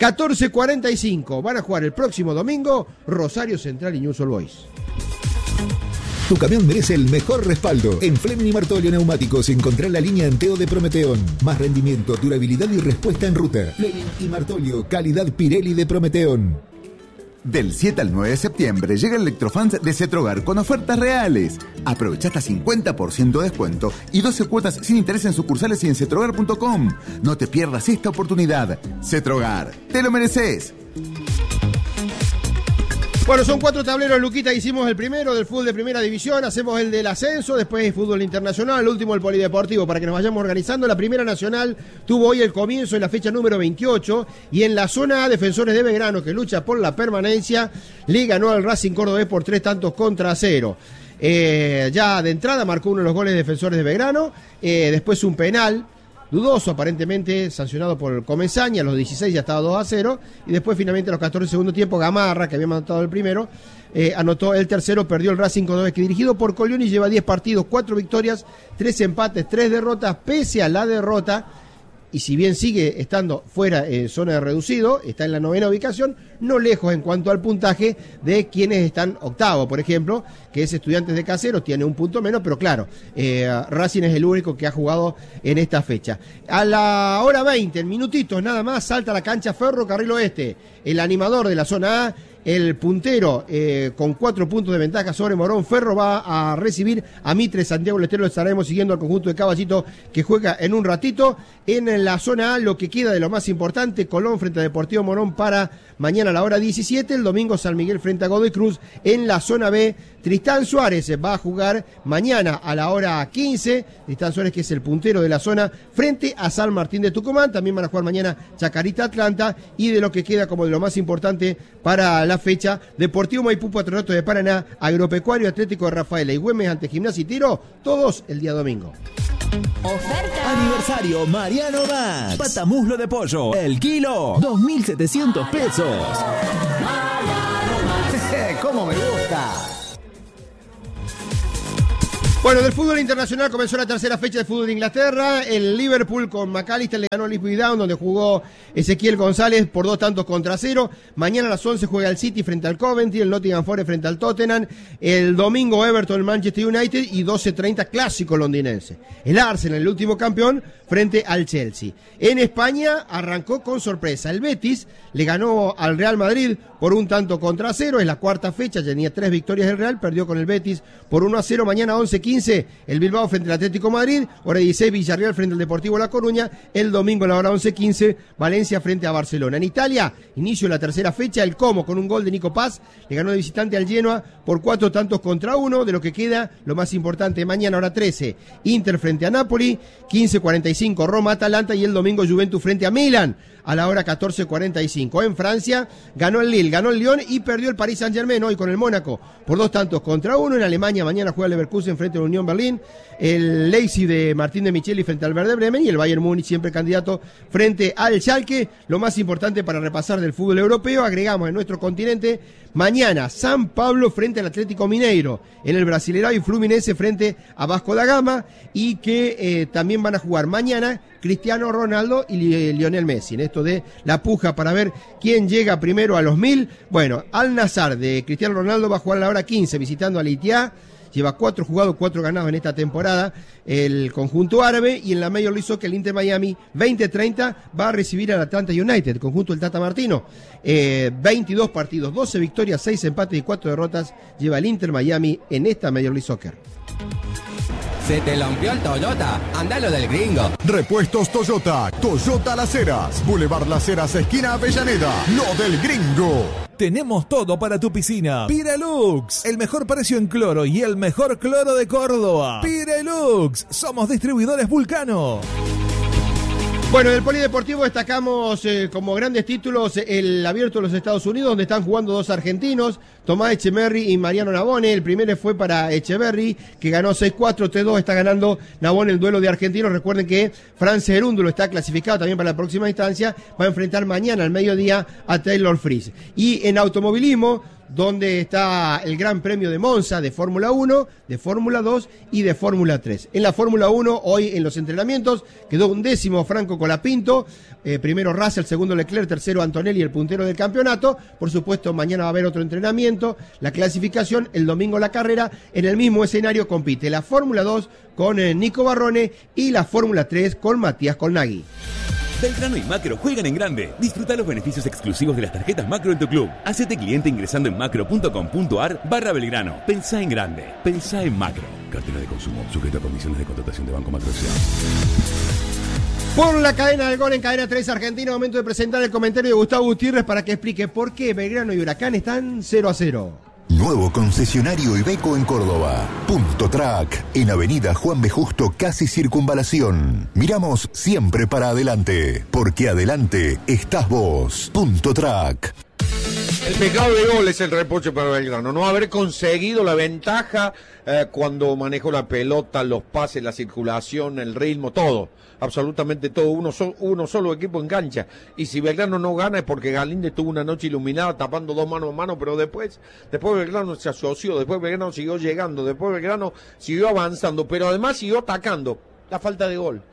14:45 van a jugar el próximo domingo Rosario Central y Newell's Old Boys. Tu camión merece el mejor respaldo. En Fleming y Martolio Neumáticos encontrá la línea Anteo de Prometeón. Más rendimiento, durabilidad y respuesta en ruta. Fleming y Martolio, calidad Pirelli de Prometeón. Del 7 al 9 de septiembre llega el Electrofans de Cetrogar con ofertas reales. Aprovecha hasta 50% de descuento y 12 cuotas sin interés en sucursales y en cetrogar.com. No te pierdas esta oportunidad. Cetrogar, te lo mereces. Bueno, son 4 tableros, Luquita. Hicimos el primero del fútbol de primera división, hacemos el del ascenso, después el fútbol internacional, el último el polideportivo, para que nos vayamos organizando. La primera nacional tuvo hoy el comienzo en la fecha número 28, y en la zona A, Defensores de Belgrano, que lucha por la permanencia, le ganó al Racing Cordobés por 3-0. Ya de entrada marcó uno de los goles de Defensores de Belgrano, después un penal dudoso, aparentemente sancionado por Comesaña, a los 16 ya estaba 2-0, y después finalmente a los 14 segundo tiempo, Gamarra, que había anotado el primero, anotó el tercero. Perdió el Racing Cordobés, que dirigido por Colioni lleva 10 partidos, 4 victorias, 3 empates, 3 derrotas. Pese a la derrota y si bien sigue estando fuera en zona de reducido, está en la 9ª ubicación, no lejos en cuanto al puntaje de quienes están octavo, por ejemplo, que es Estudiantes de Caseros, tiene un punto menos, pero claro, Racing es el único que ha jugado en esta fecha. A la hora 20, en minutitos nada más, salta a la cancha Ferro Carril Oeste, el animador de la zona A, el puntero con 4 puntos de ventaja sobre Morón. Ferro va a recibir a Mitre Santiago del Estero. Lo estaremos siguiendo al conjunto de Caballito que juega en un ratito. En la zona A, lo que queda de lo más importante, Colón frente a Deportivo Morón para mañana a la hora 17. El domingo San Miguel frente a Godoy Cruz. En la zona B, Tristán Suárez va a jugar mañana a la hora 15. Tristán Suárez, que es el puntero de la zona, frente a San Martín de Tucumán. También van a jugar mañana Chacarita Atlanta. Y de lo que queda como de lo más importante para la fecha, Deportivo Maipú Patronato de Paraná, Agropecuario Atlético de Rafaela y Güemes ante Gimnasia y Tiro, todos el día domingo. Oferta. Aniversario Mariano Max. Patamuslo de pollo. El kilo. 2.700 pesos. ¿Cómo me gusta? Bueno, del fútbol internacional comenzó la tercera fecha de fútbol de Inglaterra. El Liverpool con McAllister le ganó al Ipswich Town, donde jugó Ezequiel González por 2-0. Mañana a las 11 juega el City frente al Coventry, el Nottingham Forest frente al Tottenham. El domingo Everton, Manchester United y 12:30 clásico londinense. El Arsenal, el último campeón, frente al Chelsea. En España arrancó con sorpresa. El Betis le ganó al Real Madrid por 1-0. Es la cuarta fecha, tenía 3 victorias el Real, perdió con el Betis por 1-0. Mañana 11:15 el Bilbao frente al Atlético Madrid, hora 16 Villarreal frente al Deportivo La Coruña. El domingo a la hora 11:15 Valencia frente a Barcelona. En Italia, inicio de la tercera fecha, el Como con un gol de Nico Paz le ganó de visitante al Genoa por 4-1. De lo que queda, lo más importante, mañana hora 13 Inter frente a Napoli, 15:45 Roma Atalanta y el domingo Juventus frente a Milan a la hora 14:45. En Francia ganó el Lille, ganó el Lyon y perdió el Paris Saint-Germain hoy con el Mónaco por 2-1. En Alemania mañana juega el Leverkusen frente a la Unión Berlín, el Leipzig de Martín de Micheli frente al Werder Bremen y el Bayern Múnich, siempre candidato, frente al Schalke. Lo más importante para repasar del fútbol europeo, agregamos en nuestro continente, mañana San Pablo frente al Atlético Mineiro, en el Brasileirão y Fluminense frente a Vasco da Gama, y que también van a jugar mañana Cristiano Ronaldo y Lionel Messi, en esto de la puja para ver quién llega primero a los 1000. Bueno, Al Nassr de Cristiano Ronaldo va a jugar a la hora 15 visitando al Al-Ittihad. Lleva 4 jugados, 4 ganados en esta temporada el conjunto árabe. Y en la Major League Soccer, el Inter Miami 20:30 va a recibir al Atlanta United, el conjunto del Tata Martino. 22 partidos, 12 victorias, 6 empates y 4 derrotas lleva el Inter Miami en esta Major League Soccer. ¿Se te rompió el Toyota? Andalo del Gringo. Repuestos Toyota. Toyota Las Heras. Boulevard Las Heras, esquina Avellaneda. Lo del Gringo. Tenemos todo para tu piscina. Pirelux, el mejor precio en cloro y el mejor cloro de Córdoba. Pirelux, somos distribuidores Vulcano. Bueno, del polideportivo destacamos como grandes títulos el Abierto de los Estados Unidos, donde están jugando 2 argentinos, Tomás Echeverry y Mariano Navone. El primero fue para Echeverry, que ganó 6-4, T2 está ganando Navone el duelo de argentinos. Recuerden que Franz Gerúndulo está clasificado también para la próxima instancia, va a enfrentar mañana al mediodía a Taylor Fritz. Y en automovilismo, donde está el Gran Premio de Monza de Fórmula 1, de Fórmula 2 y de Fórmula 3. En la Fórmula 1, hoy en los entrenamientos, quedó 11º Franco Colapinto, primero Russell, segundo Leclerc, tercero Antonelli, el puntero del campeonato. Por supuesto, mañana va a haber otro entrenamiento, la clasificación, el domingo la carrera. En el mismo escenario compite la Fórmula 2 con Nico Barrone y la Fórmula 3 con Matías Colnaghi. Belgrano y Macro juegan en grande. Disfruta los beneficios exclusivos de las tarjetas Macro en tu club. Hacete cliente ingresando en macro.com.ar/Belgrano. Pensá en grande. Pensá en Macro. Cartera de consumo. Sujeto a condiciones de contratación de Banco Macro S.A. Por la cadena del gol en Cadena 3 Argentina, momento de presentar el comentario de Gustavo Gutiérrez para que explique por qué Belgrano y Huracán están 0-0. Nuevo concesionario Iveco en Córdoba. Punto Track, en Avenida Juan B. Justo, casi Circunvalación. Miramos siempre para adelante, porque adelante estás vos. Punto Track. El pecado de gol es el reproche para Belgrano, no haber conseguido la ventaja cuando manejó la pelota, los pases, la circulación, el ritmo, todo, absolutamente todo, uno solo equipo en cancha. Y si Belgrano no gana es porque Galíndez tuvo una noche iluminada tapando 2 manos a mano, pero después Belgrano se asoció, después Belgrano siguió llegando, después Belgrano siguió avanzando, pero además siguió atacando. La falta de gol.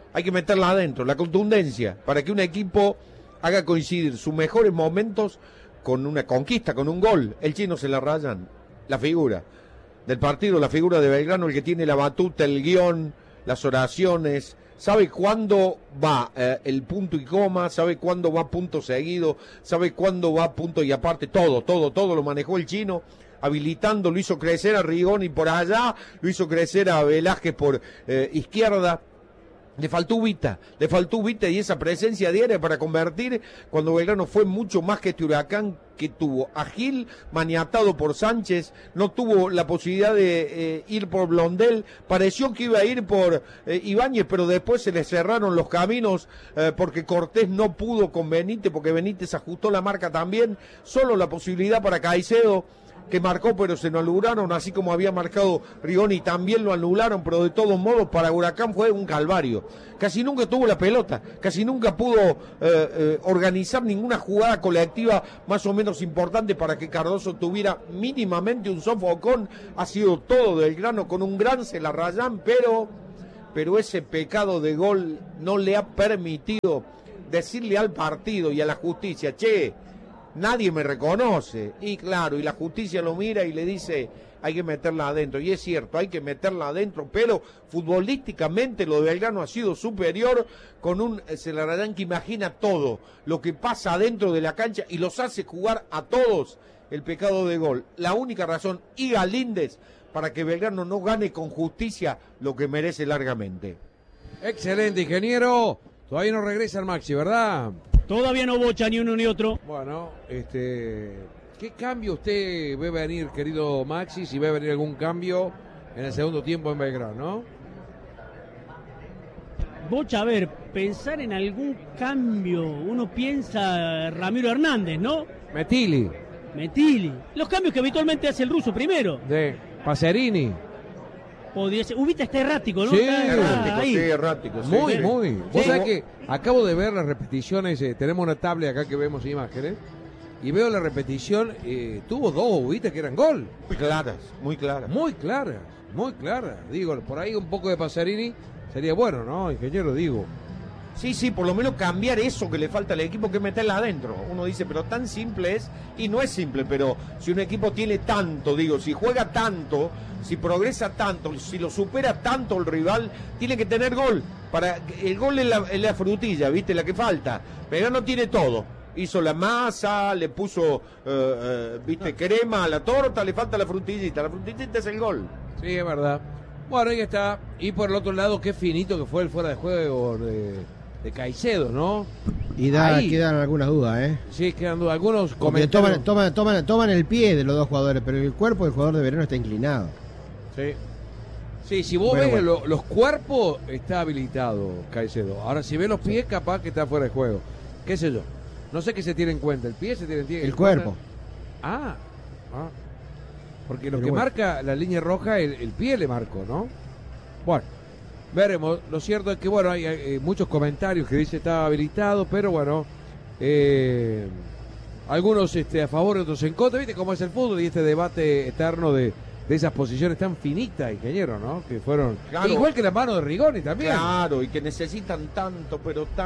hay que meterla adentro, la contundencia, para que un equipo haga coincidir sus mejores momentos con una conquista, con un gol. El Chino se la rayan, la figura del partido, la figura de Belgrano, el que tiene la batuta, el guión, las oraciones, sabe cuándo va el punto y coma, sabe cuándo va punto seguido, sabe cuándo va punto y aparte, todo lo manejó el Chino, habilitando, lo hizo crecer a Rigoni por allá, lo hizo crecer a Velázquez por izquierda. Le faltó Ubita y esa presencia diaria para convertir cuando Belgrano fue mucho más que este Huracán que tuvo a Gil maniatado por Sánchez, no tuvo la posibilidad de ir por Blondel, pareció que iba a ir por Ibáñez, pero después se le cerraron los caminos porque Cortés no pudo con Benítez, porque Benítez ajustó la marca también, solo la posibilidad para Caicedo, que marcó pero se lo anularon, así como había marcado Rigoni, también lo anularon, pero de todos modos para Huracán fue un calvario. Casi nunca tuvo la pelota, casi nunca pudo organizar ninguna jugada colectiva más o menos importante para que Cardoso tuviera mínimamente un sofocón. Ha sido todo del Grano con un gran Celarrayán, pero ese pecado de gol no le ha permitido decirle al partido y a la justicia, che, nadie me reconoce, y claro, y la justicia lo mira y le dice, hay que meterla adentro, y es cierto, hay que meterla adentro, pero futbolísticamente lo de Belgrano ha sido superior, con un Celarayán que imagina todo lo que pasa adentro de la cancha y los hace jugar a todos. El pecado de gol, la única razón, y Galíndez, para que Belgrano no gane con justicia lo que merece largamente. Excelente, ingeniero. Todavía no regresa el Maxi, ¿verdad? Todavía no bocha ni uno ni otro. Bueno, ¿qué cambio usted ve venir, querido Maxi? Si ve venir algún cambio en el segundo tiempo en Belgrano, ¿no? Bocha, a ver, pensar en algún cambio, uno piensa Ramiro Hernández, ¿no? Metili. Los cambios que habitualmente hace el ruso primero. De Pacerini. Podría ser. Ubita está errático, ¿no? Sí, errático. Sí, muy. Sí. Vos sabés que acabo de ver las repeticiones, tenemos una tablet acá que vemos imágenes, y veo la repetición, tuvo dos Ubita que eran gol. Muy claras. Muy claras. Digo, por ahí un poco de Pacerini sería bueno, ¿no, ingeniero? Digo. Sí, por lo menos cambiar eso que le falta al equipo, que meterla adentro. Uno dice, pero tan simple es, y no es simple, pero si un equipo tiene tanto, si juega tanto, si progresa tanto, si lo supera tanto el rival, tiene que tener gol. El gol es la frutilla, ¿viste? La que falta. Pero no tiene todo. Hizo la masa, le puso, crema a la torta, le falta la frutillita. La frutillita es el gol. Sí, es verdad. Bueno, ahí está. Y por el otro lado, qué finito que fue el fuera de juego de Caicedo, ¿no? Y quedan algunas dudas, ¿eh? Sí, quedan dudas. Algunos porque toman el pie de los dos jugadores, pero el cuerpo del jugador de Belgrano está inclinado. Sí, si vos ves los cuerpos, está habilitado Caicedo. Ahora, si ves los pies, capaz que está fuera de juego. ¿Qué sé yo? No sé qué se tiene en cuenta. ¿El pie se tiene en cuenta? El cuerpo. Porque lo que marca la línea roja, el pie le marcó, ¿no? Bueno, veremos. Lo cierto es que, bueno, hay muchos comentarios que dice estaba habilitado, pero bueno, algunos a favor y otros en contra. ¿Viste cómo es el fútbol y este debate eterno de esas posiciones tan finitas, ingeniero, ¿no? Que fueron, igual que la mano de Rigoni también. Claro, y que necesitan tanta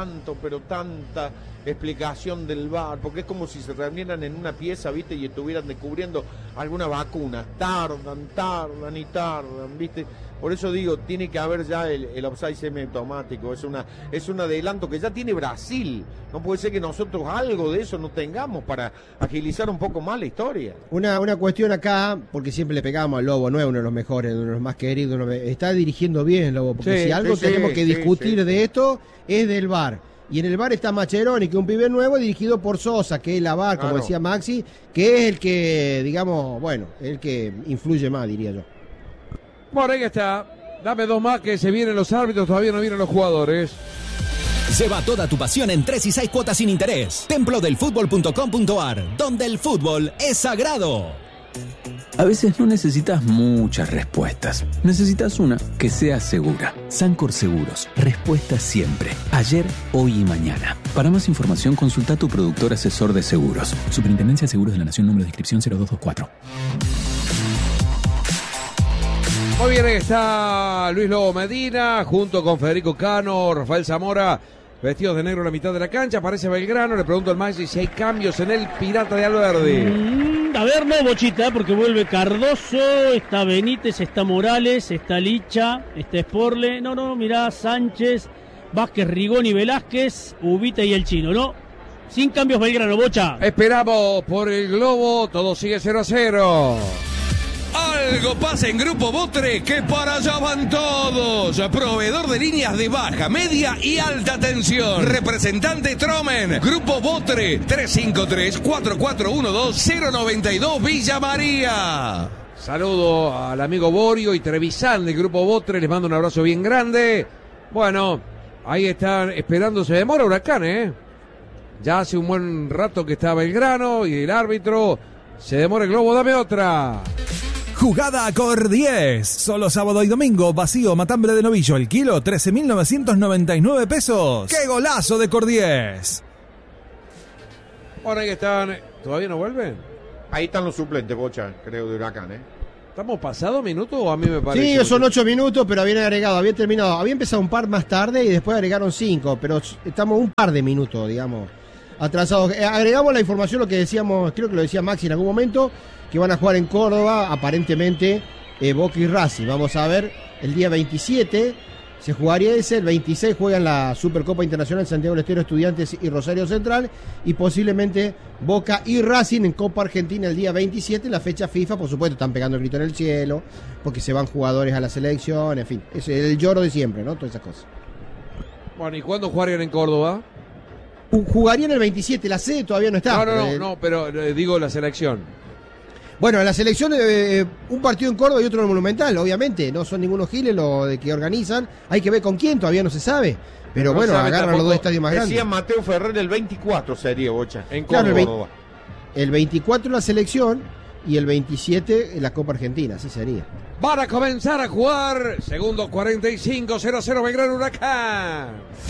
explicación del VAR, porque es como si se reunieran en una pieza, ¿viste? Y estuvieran descubriendo alguna vacuna. Tardan, ¿viste? Por eso digo, tiene que haber ya el offside semiautomático. Es un adelanto que ya tiene Brasil. No puede ser que nosotros algo de eso no tengamos para agilizar un poco más la historia. Una cuestión acá, porque siempre le pegamos al Lobo, no es uno de los mejores, uno de los más queridos. Está dirigiendo bien el Lobo, porque si algo tenemos que discutir de esto, es del VAR. Y en el VAR está Mascheroni, que es un pibe nuevo dirigido por Sosa, que es la VAR, como decía Maxi, que es el que, digamos, el que influye más, diría yo. Bueno, ahí está. Dame dos más que se vienen los árbitros, todavía no vienen los jugadores. Lleva toda tu pasión en 3 y 6 cuotas sin interés. Templodelfutbol.com.ar, donde el fútbol es sagrado. A veces no necesitas muchas respuestas. Necesitas una que sea segura. Sancor Seguros. Respuesta siempre. Ayer, hoy y mañana. Para más información, consulta a tu productor asesor de seguros. Superintendencia de Seguros de la Nación, número de inscripción 0224. Muy bien, ahí está Luis Lobo Medina, junto con Federico Cano, Rafael Zamora, vestidos de negro en la mitad de la cancha. Aparece Belgrano, le pregunto al Maxi si hay cambios en el Pirata de Alberdi. A ver, no, Bochita, porque vuelve Cardoso, está Benítez, está Morales, está Licha, está Sporle. No, mirá, Sánchez, Vázquez, Rigoni, Velázquez, Ubita y el Chino, ¿no? Sin cambios Belgrano, Bocha. Esperamos por el globo, todo sigue 0-0. Algo pasa en Grupo Botre, que para allá van todos. Proveedor de líneas de baja, media y alta tensión. Representante Tromen. Grupo Botre, 353-4412-092 Villa María. Saludo al amigo Borio y Trevisan del Grupo Botre, les mando un abrazo bien grande. Bueno, ahí están esperando, se demora Huracán, Ya hace un buen rato que está Belgrano y el árbitro, se demora el globo, dame otra. Jugada Cor 10. Solo sábado y domingo. Vacío Matambre de Novillo. El kilo 13.999 pesos. ¡Qué golazo de Cor 10! Bueno, ahí están. ¿Todavía no vuelven? Ahí están los suplentes, Bocha, creo, de Huracán, ¿Estamos pasado minutos o a mí me parece? Sí, son 8 minutos, pero habían agregado, había terminado. Había empezado un par más tarde y después agregaron 5, pero estamos un par de minutos, digamos, atrasados. Agregamos la información, lo que decíamos, creo que lo decía Maxi en algún momento, que van a jugar en Córdoba, aparentemente, Boca y Racing. Vamos a ver, el día 27 se jugaría ese, el 26 juegan la Supercopa Internacional Santiago del Estero, Estudiantes y Rosario Central, y posiblemente Boca y Racing en Copa Argentina el día 27, en la fecha FIFA. Por supuesto, están pegando el grito en el cielo, porque se van jugadores a la selección, en fin, es el lloro de siempre, ¿no? Todas esas cosas. Bueno, ¿y cuándo jugarían en Córdoba? Jugarían el 27, la sede todavía no está. No, pero digo la selección. Bueno, la selección, un partido en Córdoba y otro en el Monumental, obviamente. No son ningunos giles los de que organizan. Hay que ver con quién, todavía no se sabe. Pero no bueno, agarran los dos estadios más grandes. Decía Mateo Ferrer el 24 sería, Bocha. En Córdoba. Claro, el 24 la selección y el 27 la Copa Argentina, así sería. Van a comenzar a jugar. Segundo 45, 0-0 Belgrano Huracán.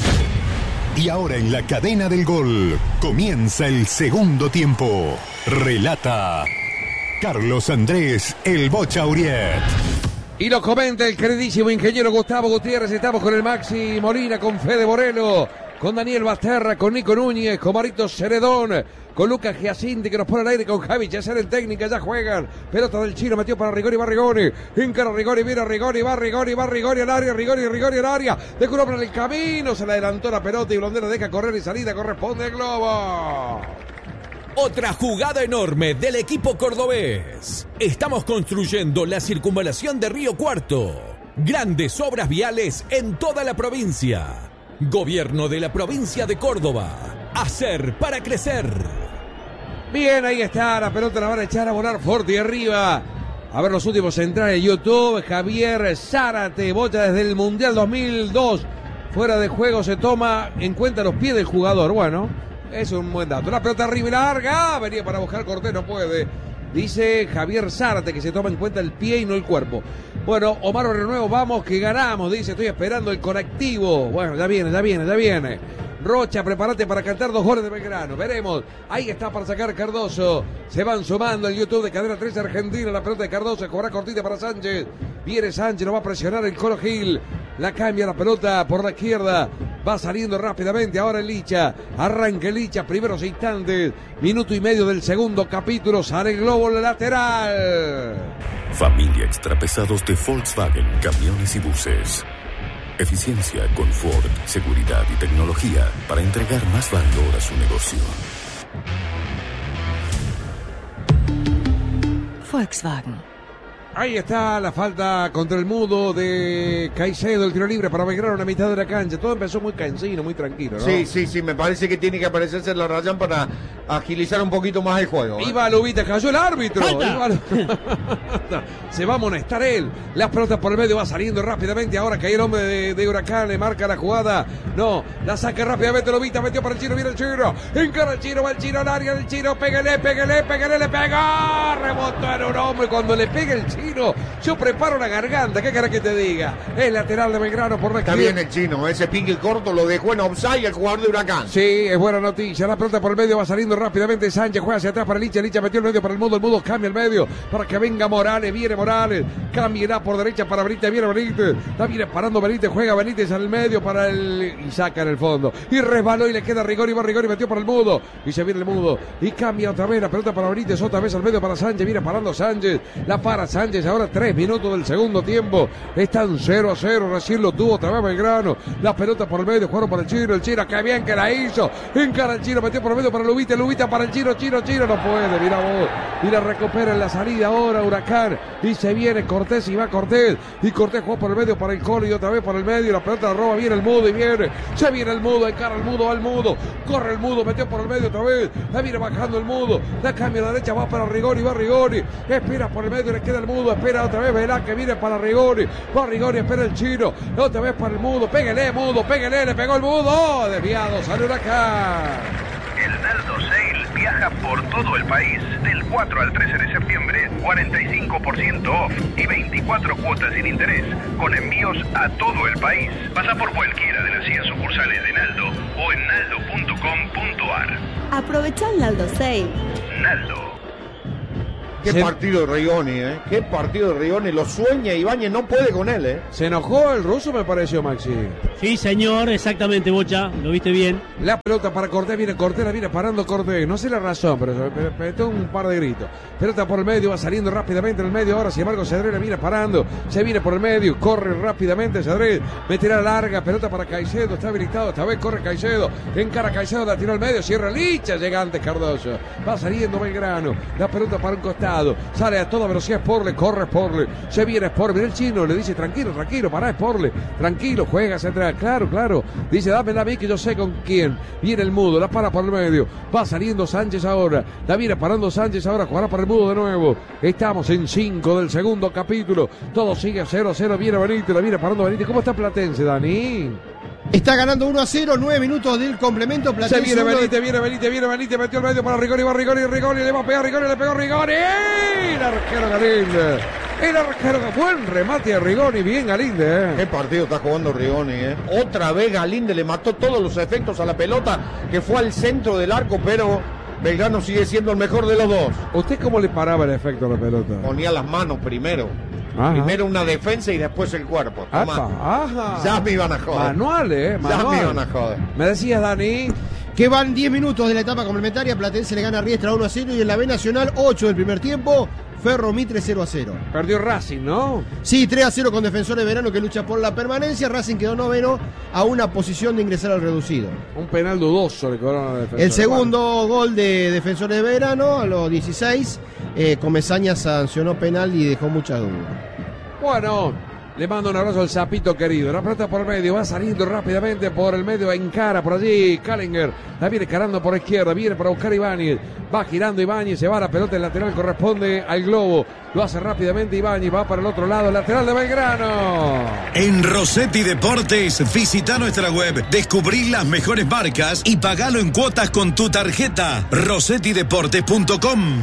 Y ahora en la cadena del gol comienza el segundo tiempo. Relata Carlos Andrés El Bocha Uriet. Y lo comenta el queridísimo ingeniero Gustavo Gutiérrez. Estamos con el Maxi Molina, con Fede Borelo, con Daniel Basterra, con Nico Núñez, con Marito Ceredón, con Lucas Giacinti que nos pone al aire, con Javi Chesser en técnica. Ya juegan. Pelota del Chino, metió para Rigoni, va Rigoni. Encara Rigoni, mira Rigoni, va Rigoni al área, Rigoni al área. Dejó un hombre en el camino, se le adelantó la pelota y Blondero deja correr y salida. Corresponde el globo. Otra jugada enorme del equipo cordobés. Estamos construyendo la circunvalación de Río Cuarto. Grandes obras viales en toda la provincia. Gobierno de la provincia de Córdoba. Hacer para crecer. Bien, ahí está. La pelota la van a echar a volar fuerte y arriba. A ver los últimos centrales de YouTube. Javier Zárate, Bocha desde el Mundial 2002. Fuera de juego se toma en cuenta los pies del jugador. Bueno, es un buen dato. La pelota arriba y larga. Venía para buscar Cortés, no puede. Dice Javier Zárate que se toma en cuenta el pie y no el cuerpo. Bueno, Omar Renuevo, vamos que ganamos. Dice, estoy esperando el conectivo. Bueno, ya viene. Rocha, prepárate para cantar 2 goles de Belgrano. Veremos. Ahí está para sacar Cardoso. Se van sumando el YouTube de Cadena 13 Argentina. La pelota de Cardoso. Cobra cortita para Sánchez. Viene Sánchez, lo va a presionar el Colo Gil. La cambia la pelota por la izquierda. Va saliendo rápidamente. Ahora el Licha. Arranca el Licha. Primeros instantes. Minuto y medio del segundo capítulo. Sale el globo lateral. Familia extrapesados de Volkswagen, camiones y buses. Eficiencia, confort, seguridad y tecnología para entregar más valor a su negocio. Volkswagen. Ahí está la falta contra el Mudo de Caicedo, el tiro libre para Belgrano en la mitad de la cancha. Todo empezó muy cansino, muy tranquilo, ¿no? Sí, me parece que tiene que aparecerse en la Rayán para agilizar un poquito más el juego. Iba Lubita, cayó el árbitro. Se va a amonestar él. Las pelotas por el medio, va saliendo rápidamente. Ahora que hay el hombre de Huracán, le marca la jugada. No, la saca rápidamente Lubita, metió para el Chino, viene el Chino. Encara el Chino, va el Chino al área del Chino. Pégale, le pegó. Rebotó en un hombre. Cuando le pega el Chino, Chino. Yo preparo la garganta, ¿qué querés que te diga? El lateral de Belgrano por la Está izquierda. bien el Chino, ese pique corto lo dejó en offside el jugador de Huracán. Sí, es buena noticia. La pelota por el medio va saliendo rápidamente. Sánchez juega hacia atrás para Licha. Licha metió el medio para el Mudo cambia el medio para que venga Morales. Viene Morales. Cambiará por derecha para Benítez. Viene Benítez. La viene parando Benítez. Juega Benítez al medio para el. Y saca en el fondo. Y resbaló y le queda Rigoni. Va Rigoni. Metió para el Mudo. Y se viene el Mudo. Y cambia otra vez la pelota para Benítez. Otra vez al medio para Sánchez. Viene parando Sánchez. La para Sánchez. Ahora 3 minutos del segundo tiempo. Están 0-0. Recién lo tuvo otra vez Belgrano. La pelota por el medio. Jugaron por el Chino. El Chino. Qué bien que la hizo. Encara el Chino. Metió por el medio para Lubita. Lubita para el Chino. Chino no puede. Mira vos. Mira, recupera en la salida ahora Huracán. Y se viene Cortés y va Cortés. Y Cortés juega por el medio para el Colo y otra vez por el medio. La pelota la roba. Viene el Mudo y viene. Se viene el Mudo. Encara el Mudo al Mudo. Corre el Mudo. Metió por el medio otra vez. La viene bajando el Mudo. La cambia a la derecha. Va para Rigoni. Va Rigoni. Espera por el medio. Le queda el Mudo. Espera otra vez. Verá que viene para Rigoni. Va Rigoni. Espera el Chino. Otra vez para el Mudo. Pégale, Mudo. Pégale. Le pegó el Mudo. Desviado. Sale Huracán. El Naldo Sale viaja por todo el país del 4 al 13 de septiembre, 45% off y 24 cuotas sin interés, con envíos a todo el país. Pasa por cualquiera de las 100 sucursales de Naldo o en naldo.com.ar. Aprovecha el Naldo Sale. Naldo. Qué partido de Rigoni, Qué partido de Rigoni. Lo sueña Ibáñez, no puede con él, Se enojó el ruso, me pareció, Maxi. Sí, señor, exactamente, Bocha. Lo viste bien. La pelota para Cortés, viene Cortés, la viene parando Cortés. No sé la razón, pero metió un par de gritos. Pelota por el medio, va saliendo rápidamente en el medio. Ahora, sin embargo, Cedrés la viene parando. Se viene por el medio, corre rápidamente Cedrés. Meterá larga, pelota para Caicedo. Está habilitado, esta vez corre Caicedo. Encara Caicedo, la tiró al medio. Cierra Licha, llega antes Cardoso. Va saliendo Belgrano. La pelota para un costado. Sale a toda velocidad Sporle, corre Sporle. Se viene Sporle, mira el Chino, le dice tranquilo, pará Sporle. Tranquilo, juega hacia atrás. Claro. Dice, dámela a mí que yo sé con quién. Viene el Mudo, la para por el medio. Va saliendo Sánchez ahora. La viene parando Sánchez ahora. Jugará para el Mudo de nuevo. Estamos en 5 del segundo capítulo. Todo sigue 0-0. Viene Benítez, la viene parando Benítez. ¿Cómo está Platense, Dani? Está ganando 1-0, 9 minutos del complemento. Platense. Se viene Benítez, metió el medio para Rigoni, va Rigoni, le va a pegar Rigoni, le pegó Rigoni. El arquero Galinde. Buen remate a Rigoni, bien Galinde. Qué partido está jugando Rigoni, Otra vez Galinde le mató todos los efectos a la pelota, que fue al centro del arco, pero Belgrano sigue siendo el mejor de los dos. ¿Usted cómo le paraba el efecto a la pelota? Ponía las manos primero. Ajá. Primero una defensa y después el cuerpo. Ajá. Ya me iban a joder. Manual. Ya me iban a joder. Me decías, Dani, que van 10 minutos de la etapa complementaria. Platense le gana a Riestra 1-0 y en la B Nacional 8 del primer tiempo. Ferro Mitre 0-0. Perdió Racing, ¿no? Sí, 3-0 con Defensor de Verano que lucha por la permanencia. Racing quedó noveno a una posición de ingresar al reducido. Un penal dudoso le cobraron a Defensor. El segundo gol de Defensor de Verano a los 16. Comesaña sancionó penal y dejó muchas dudas. Bueno, le mando un abrazo al Zapito querido. La pelota por el medio, va saliendo rápidamente por el medio, encara por allí Kallinger. La viene carando por izquierda, viene para buscar Ibáñez. Va girando Ibáñez, se va la pelota, el lateral corresponde al Globo. Lo hace rápidamente Ibáñez, va para el otro lado, el lateral de Belgrano. En Rossetti Deportes, visita nuestra web, descubrí las mejores marcas y pagalo en cuotas con tu tarjeta. rossettideportes.com.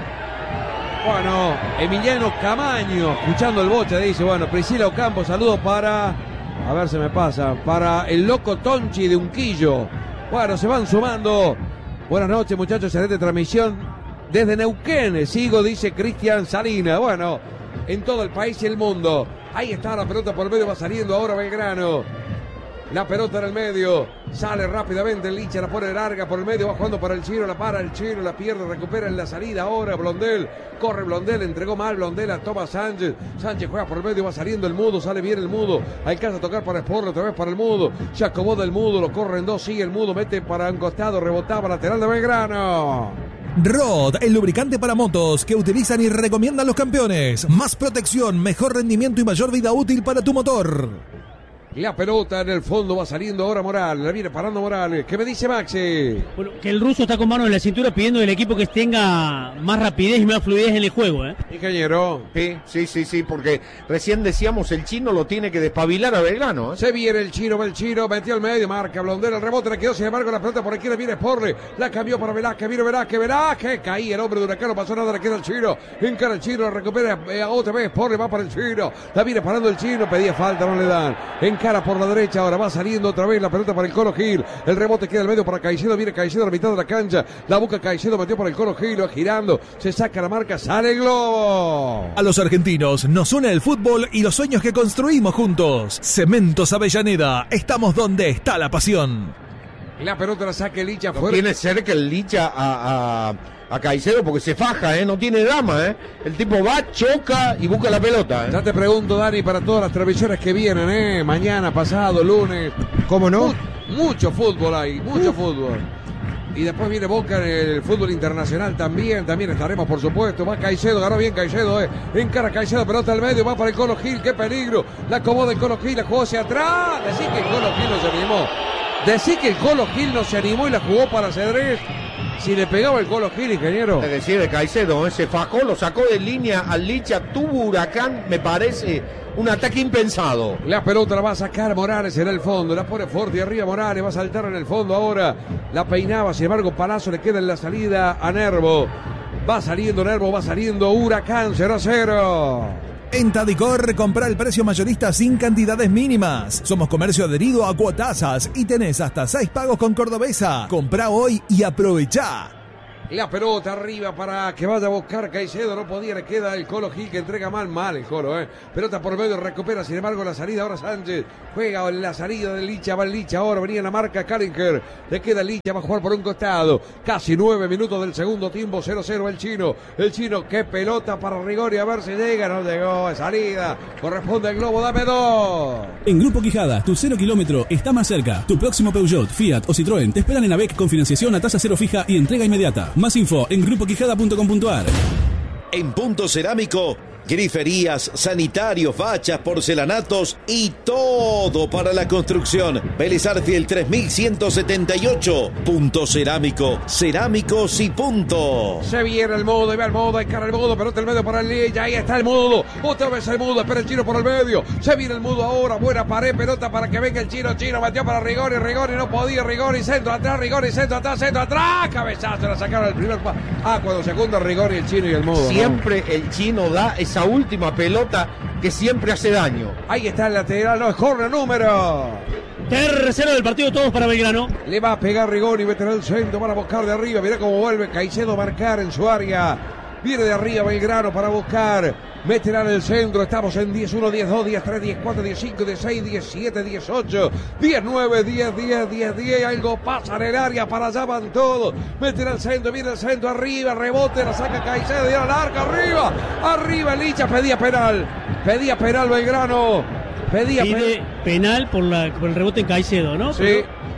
Bueno, Emiliano Camaño, escuchando el boche, dice, bueno, Priscila Ocampo, saludo para, a ver se me pasa, para el loco Tonchi de Unquillo. Bueno, se van sumando. Buenas noches, muchachos, excelente transmisión desde Neuquén. Sigo, dice Cristian Salina. Bueno, en todo el país y el mundo. Ahí está la pelota por el medio, va saliendo ahora Belgrano. La pelota en el medio, sale rápidamente el Licha, la pone larga por el medio, va jugando para el Chino, la para el Chino, la pierde, recupera en la salida ahora Blondel, corre Blondel, entregó mal Blondel a Tomás Sánchez, Sánchez juega por el medio, va saliendo el Mudo, sale bien el Mudo, alcanza a tocar para Sporle, otra vez para el Mudo, se acomoda el Mudo, lo corre en dos, sigue el Mudo, mete para un costado, rebotaba lateral de Belgrano. Rod, el lubricante para motos que utilizan y recomiendan los campeones. Más protección, mejor rendimiento y mayor vida útil para tu motor. La pelota en el fondo va saliendo ahora Morales. La viene parando Morales. ¿Qué me dice Maxi? Bueno, que el ruso está con mano en la cintura pidiendo al equipo que tenga más rapidez y más fluidez en el juego, ¿eh? Ingeniero. Sí, porque recién decíamos el chino lo tiene que despabilar a Belgrano, ¿eh? Se viene el chino, metió al medio, marca Blondel, el rebote le quedó, sin embargo la pelota por aquí le viene Sporle, la cambió para Velázquez, viene Velázquez, caía el hombre de Huracán, no pasó nada, le queda el chino, encara el chino, recupera otra vez Sporle, va para el chino, la viene parando el chino, pedía falta, no le dan, encara por la derecha, ahora va saliendo otra vez la pelota para el Colo Gil, el rebote queda al medio para Caicedo, viene Caicedo a la mitad de la cancha, la busca Caicedo, metió para el Colo Gil, va girando, se saca la marca, sale el globo. A los argentinos nos une el fútbol y los sueños que construimos juntos. Cementos Avellaneda, estamos donde está la pasión. La pelota la saca el Licha no fuera. Tiene cerca el Licha a Caicedo porque se faja, no tiene drama, El tipo va, choca y busca la pelota. Ya te pregunto, Dani, para todas las transmisiones que vienen, mañana, pasado, lunes. ¿Cómo no? Mucho fútbol hay, mucho fútbol. Y después viene Boca en el fútbol internacional también estaremos, por supuesto. Va Caicedo, ganó bien Caicedo, encara Caicedo, pelota al medio, va para el Colo Gil, qué peligro. La acomoda el Colo Gil, la jugó hacia atrás. Decí que el Colo Gil no se animó. Decí que el Colo Gil no se animó y la jugó para Cedrés. Si le pegaba el Colo Gil, ingeniero. Es decir, de Caicedo, se fajó, lo sacó de línea al Licha, tuvo Huracán, me parece, un ataque impensado. La pelota la va a sacar Morales en el fondo, la pone fuerte arriba Morales, va a saltar en el fondo ahora. La peinaba, sin embargo, Palazzo le queda en la salida a Nervo. Va saliendo Nervo, va saliendo Huracán, 0-0. En Tadicor, compra el precio mayorista sin cantidades mínimas. Somos comercio adherido a Cuotasas y tenés hasta 6 pagos con Cordobesa. Comprá hoy y aprovechá. La pelota arriba para que vaya a buscar Caicedo, no podía, le queda el Colo Gil que entrega mal el Colo, Pelota por medio, recupera, sin embargo la salida ahora Sánchez, juega en la salida del Licha, va el Licha, ahora venía en la marca Kallinger, le queda el Licha, va a jugar por un costado, casi 9 minutos del segundo tiempo, 0-0 el chino, qué pelota para Rigori, a ver si llega, no llegó, salida, corresponde al globo, dame 2. En Grupo Quijada, tu 0 kilómetro está más cerca, tu próximo Peugeot, Fiat o Citroën te esperan en AVEC con financiación a tasa cero fija y entrega inmediata. Más info en grupoquijada.com.ar. En Punto Cerámico, griferías, sanitarios, fachas, porcelanatos y todo para la construcción. Vélez Arfield 3178. Punto Cerámico, cerámicos y punto. Se viene el Mudo, y va el Mudo, encara el Mudo, pelota el medio para el Licha, ahí está el Mudo, otra vez el Mudo, espera el chino por el medio, se viene el Mudo ahora, buena pared, pelota para que venga el chino metió para Rigori no podía, Rigori centro atrás, cabezazo, la sacaron el primer cuando se juntan Rigori, el chino y el Mudo. Siempre el chino da esa última pelota que siempre hace daño. Ahí está el lateral, no es corner número. Tercero del partido, todos para Belgrano. Le va a pegar Rigoni, meterá el centro para buscar de arriba. Mirá cómo vuelve Caicedo a marcar en su área. Viene de arriba Belgrano para buscar. Meterá en el centro. Estamos en 10-1, 10-2, 10-3, 10-4, 10-5, 10-6, 17, 18, 19, 10. Algo pasa en el área. Para allá van todos. Meterá el centro. Viene el centro arriba. Rebote. La saca Caicedo. Y a la larga. Arriba Licha. Pedía penal Belgrano. Pide penal por el rebote en Caicedo, ¿no? Sí.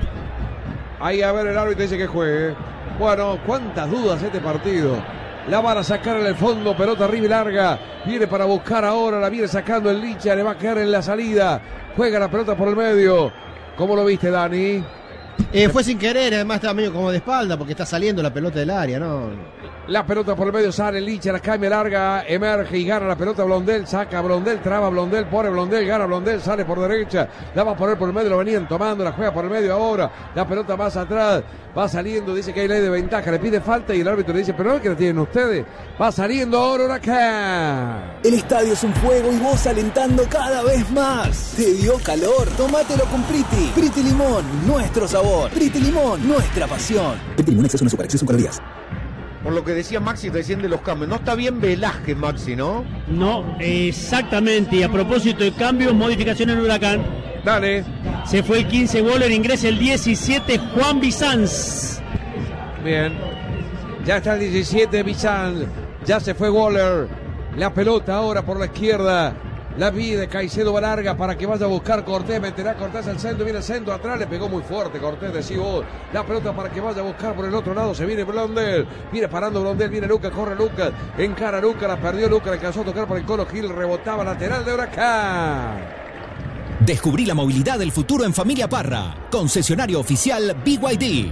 Ahí a ver el árbitro dice que juegue. Bueno, cuántas dudas este partido. La van a sacar en el fondo, pelota arriba y larga. Viene para buscar ahora, la viene sacando el Licha, le va a quedar en la salida. Juega la pelota por el medio. ¿Cómo lo viste, Dani? Fue sin querer, además estaba medio como de espalda porque está saliendo la pelota del área, ¿no? La pelota por el medio, sale Licha, la cambia larga, emerge y gana la pelota Blondel, saca Blondel, traba Blondel, pone Blondel, gana Blondel, sale por derecha, la va a poner por el medio, lo venían tomando, la juega por el medio ahora, la pelota más atrás, va saliendo, dice que hay ley de ventaja, le pide falta y el árbitro le dice, pero no es que la tienen ustedes, va saliendo ahora Huracán. El estadio es un fuego y vos alentando cada vez más. ¿Te dio calor? Tómatelo con Priti. Priti Limón, nuestro sabor. Priti Limón, nuestra pasión. Priti Limón, exceso no azúcar, exceso en calorías. Por lo que decía Maxi recién de los cambios, no está bien Velázquez, Maxi, ¿no? No, exactamente. Y a propósito de cambios, modificación en Huracán. Dale. Se fue el 15 Waller, ingresa el 17 Juan Bizanz. Bien. Ya está el 17 Bizanz. Ya se fue Waller. La pelota ahora por la izquierda. La pide Caicedo, va larga para que vaya a buscar Cortés, meterá Cortés al centro, viene el centro atrás, le pegó muy fuerte Cortés, decís vos. La pelota para que vaya a buscar por el otro lado, se viene Blondel, viene parando Blondel, viene Lucas, corre Lucas, encara Lucas, la perdió Lucas, le alcanzó a tocar por el Colo Gil, rebotaba lateral de Huracán. Descubrí la movilidad del futuro en Familia Parra. Concesionario oficial BYD.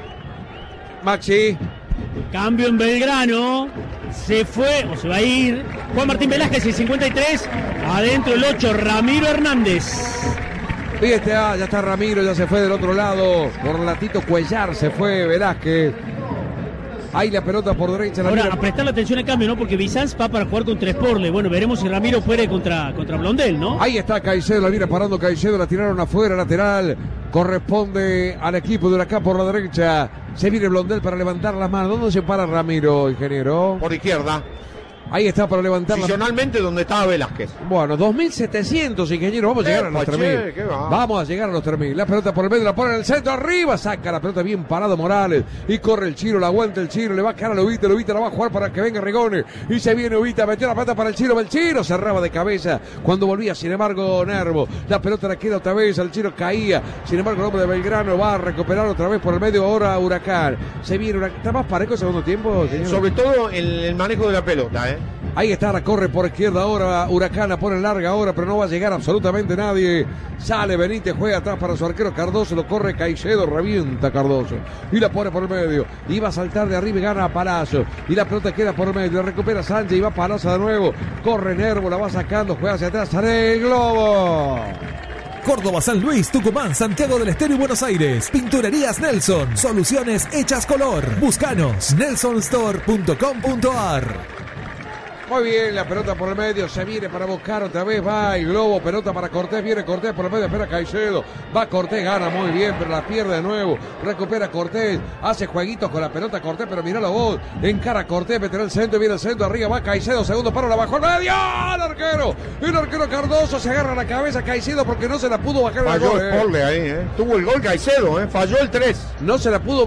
Maxi. Cambio en Belgrano. Se fue, o se va a ir, Juan Martín Velázquez, el 53. Adentro el 8, Ramiro Hernández. Fíjate, ya está Ramiro, ya se fue del otro lado. Por Latito Cuellar se fue Velázquez. Ahí la pelota por derecha. Ahora, a prestarle atención al cambio, ¿no? Porque Bizanz va para jugar contra Sporle. Bueno, veremos si Ramiro puede contra Blondel, ¿no? Ahí está Caicedo, la viene parando Caicedo, la tiraron afuera, lateral. Corresponde al equipo de Huracán por la derecha. Se viene Blondel para levantar las manos. ¿Dónde se para Ramiro, ingeniero? Por izquierda. Ahí está para levantar. Posicionalmente donde estaba Velázquez. Bueno, 2.700, ingeniero. Vamos a llegar a los 3.000. Vamos a llegar a los 3.000. La pelota por el medio, la pone en el centro, arriba. Saca la pelota bien parado Morales. Y corre el Chiro, la aguanta el Chiro. Le va a quedar a Lubita. Lubita la va a jugar para que venga Rigoni. Y se viene Lubita, metió la pelota para el Chiro. El Chiro cerraba de cabeza cuando volvía, sin embargo, Nervo. La pelota la queda otra vez. El Chiro caía. Sin embargo, el hombre de Belgrano va a recuperar otra vez por el medio. Ahora Huracán. Se viene Huracán. ¿Está más parejo el segundo tiempo, señor? Sobre todo el manejo de la pelota, Ahí está, la corre por izquierda ahora, Huracán la pone larga ahora, pero no va a llegar absolutamente nadie. Sale Benítez, juega atrás para su arquero Cardoso, lo corre Caicedo, revienta Cardoso. Y la pone por el medio, y va a saltar de arriba y gana a Palazzo. Y la pelota queda por el medio, la recupera Sánchez y va Palazzo de nuevo. Corre Nervo, la va sacando, juega hacia atrás, sale el globo. Córdoba, San Luis, Tucumán, Santiago del Estero y Buenos Aires. Pinturerías Nelson. Soluciones hechas color. Búscanos. nelsonstore.com.ar. Muy bien, la pelota por el medio, se viene para buscar otra vez, va el globo, pelota para Cortés, viene Cortés por el medio, espera Caicedo, va Cortés, gana muy bien, pero la pierde de nuevo, recupera Cortés, hace jueguitos con la pelota Cortés, pero miralo vos, encara Cortés, mete en el centro, viene el centro, arriba va Caicedo, segundo paro, la bajó al medio, el arquero Cardoso se agarra la cabeza Caicedo porque no se la pudo bajar. Falló el gol ahí, tuvo el gol Caicedo, falló el 3. No se la pudo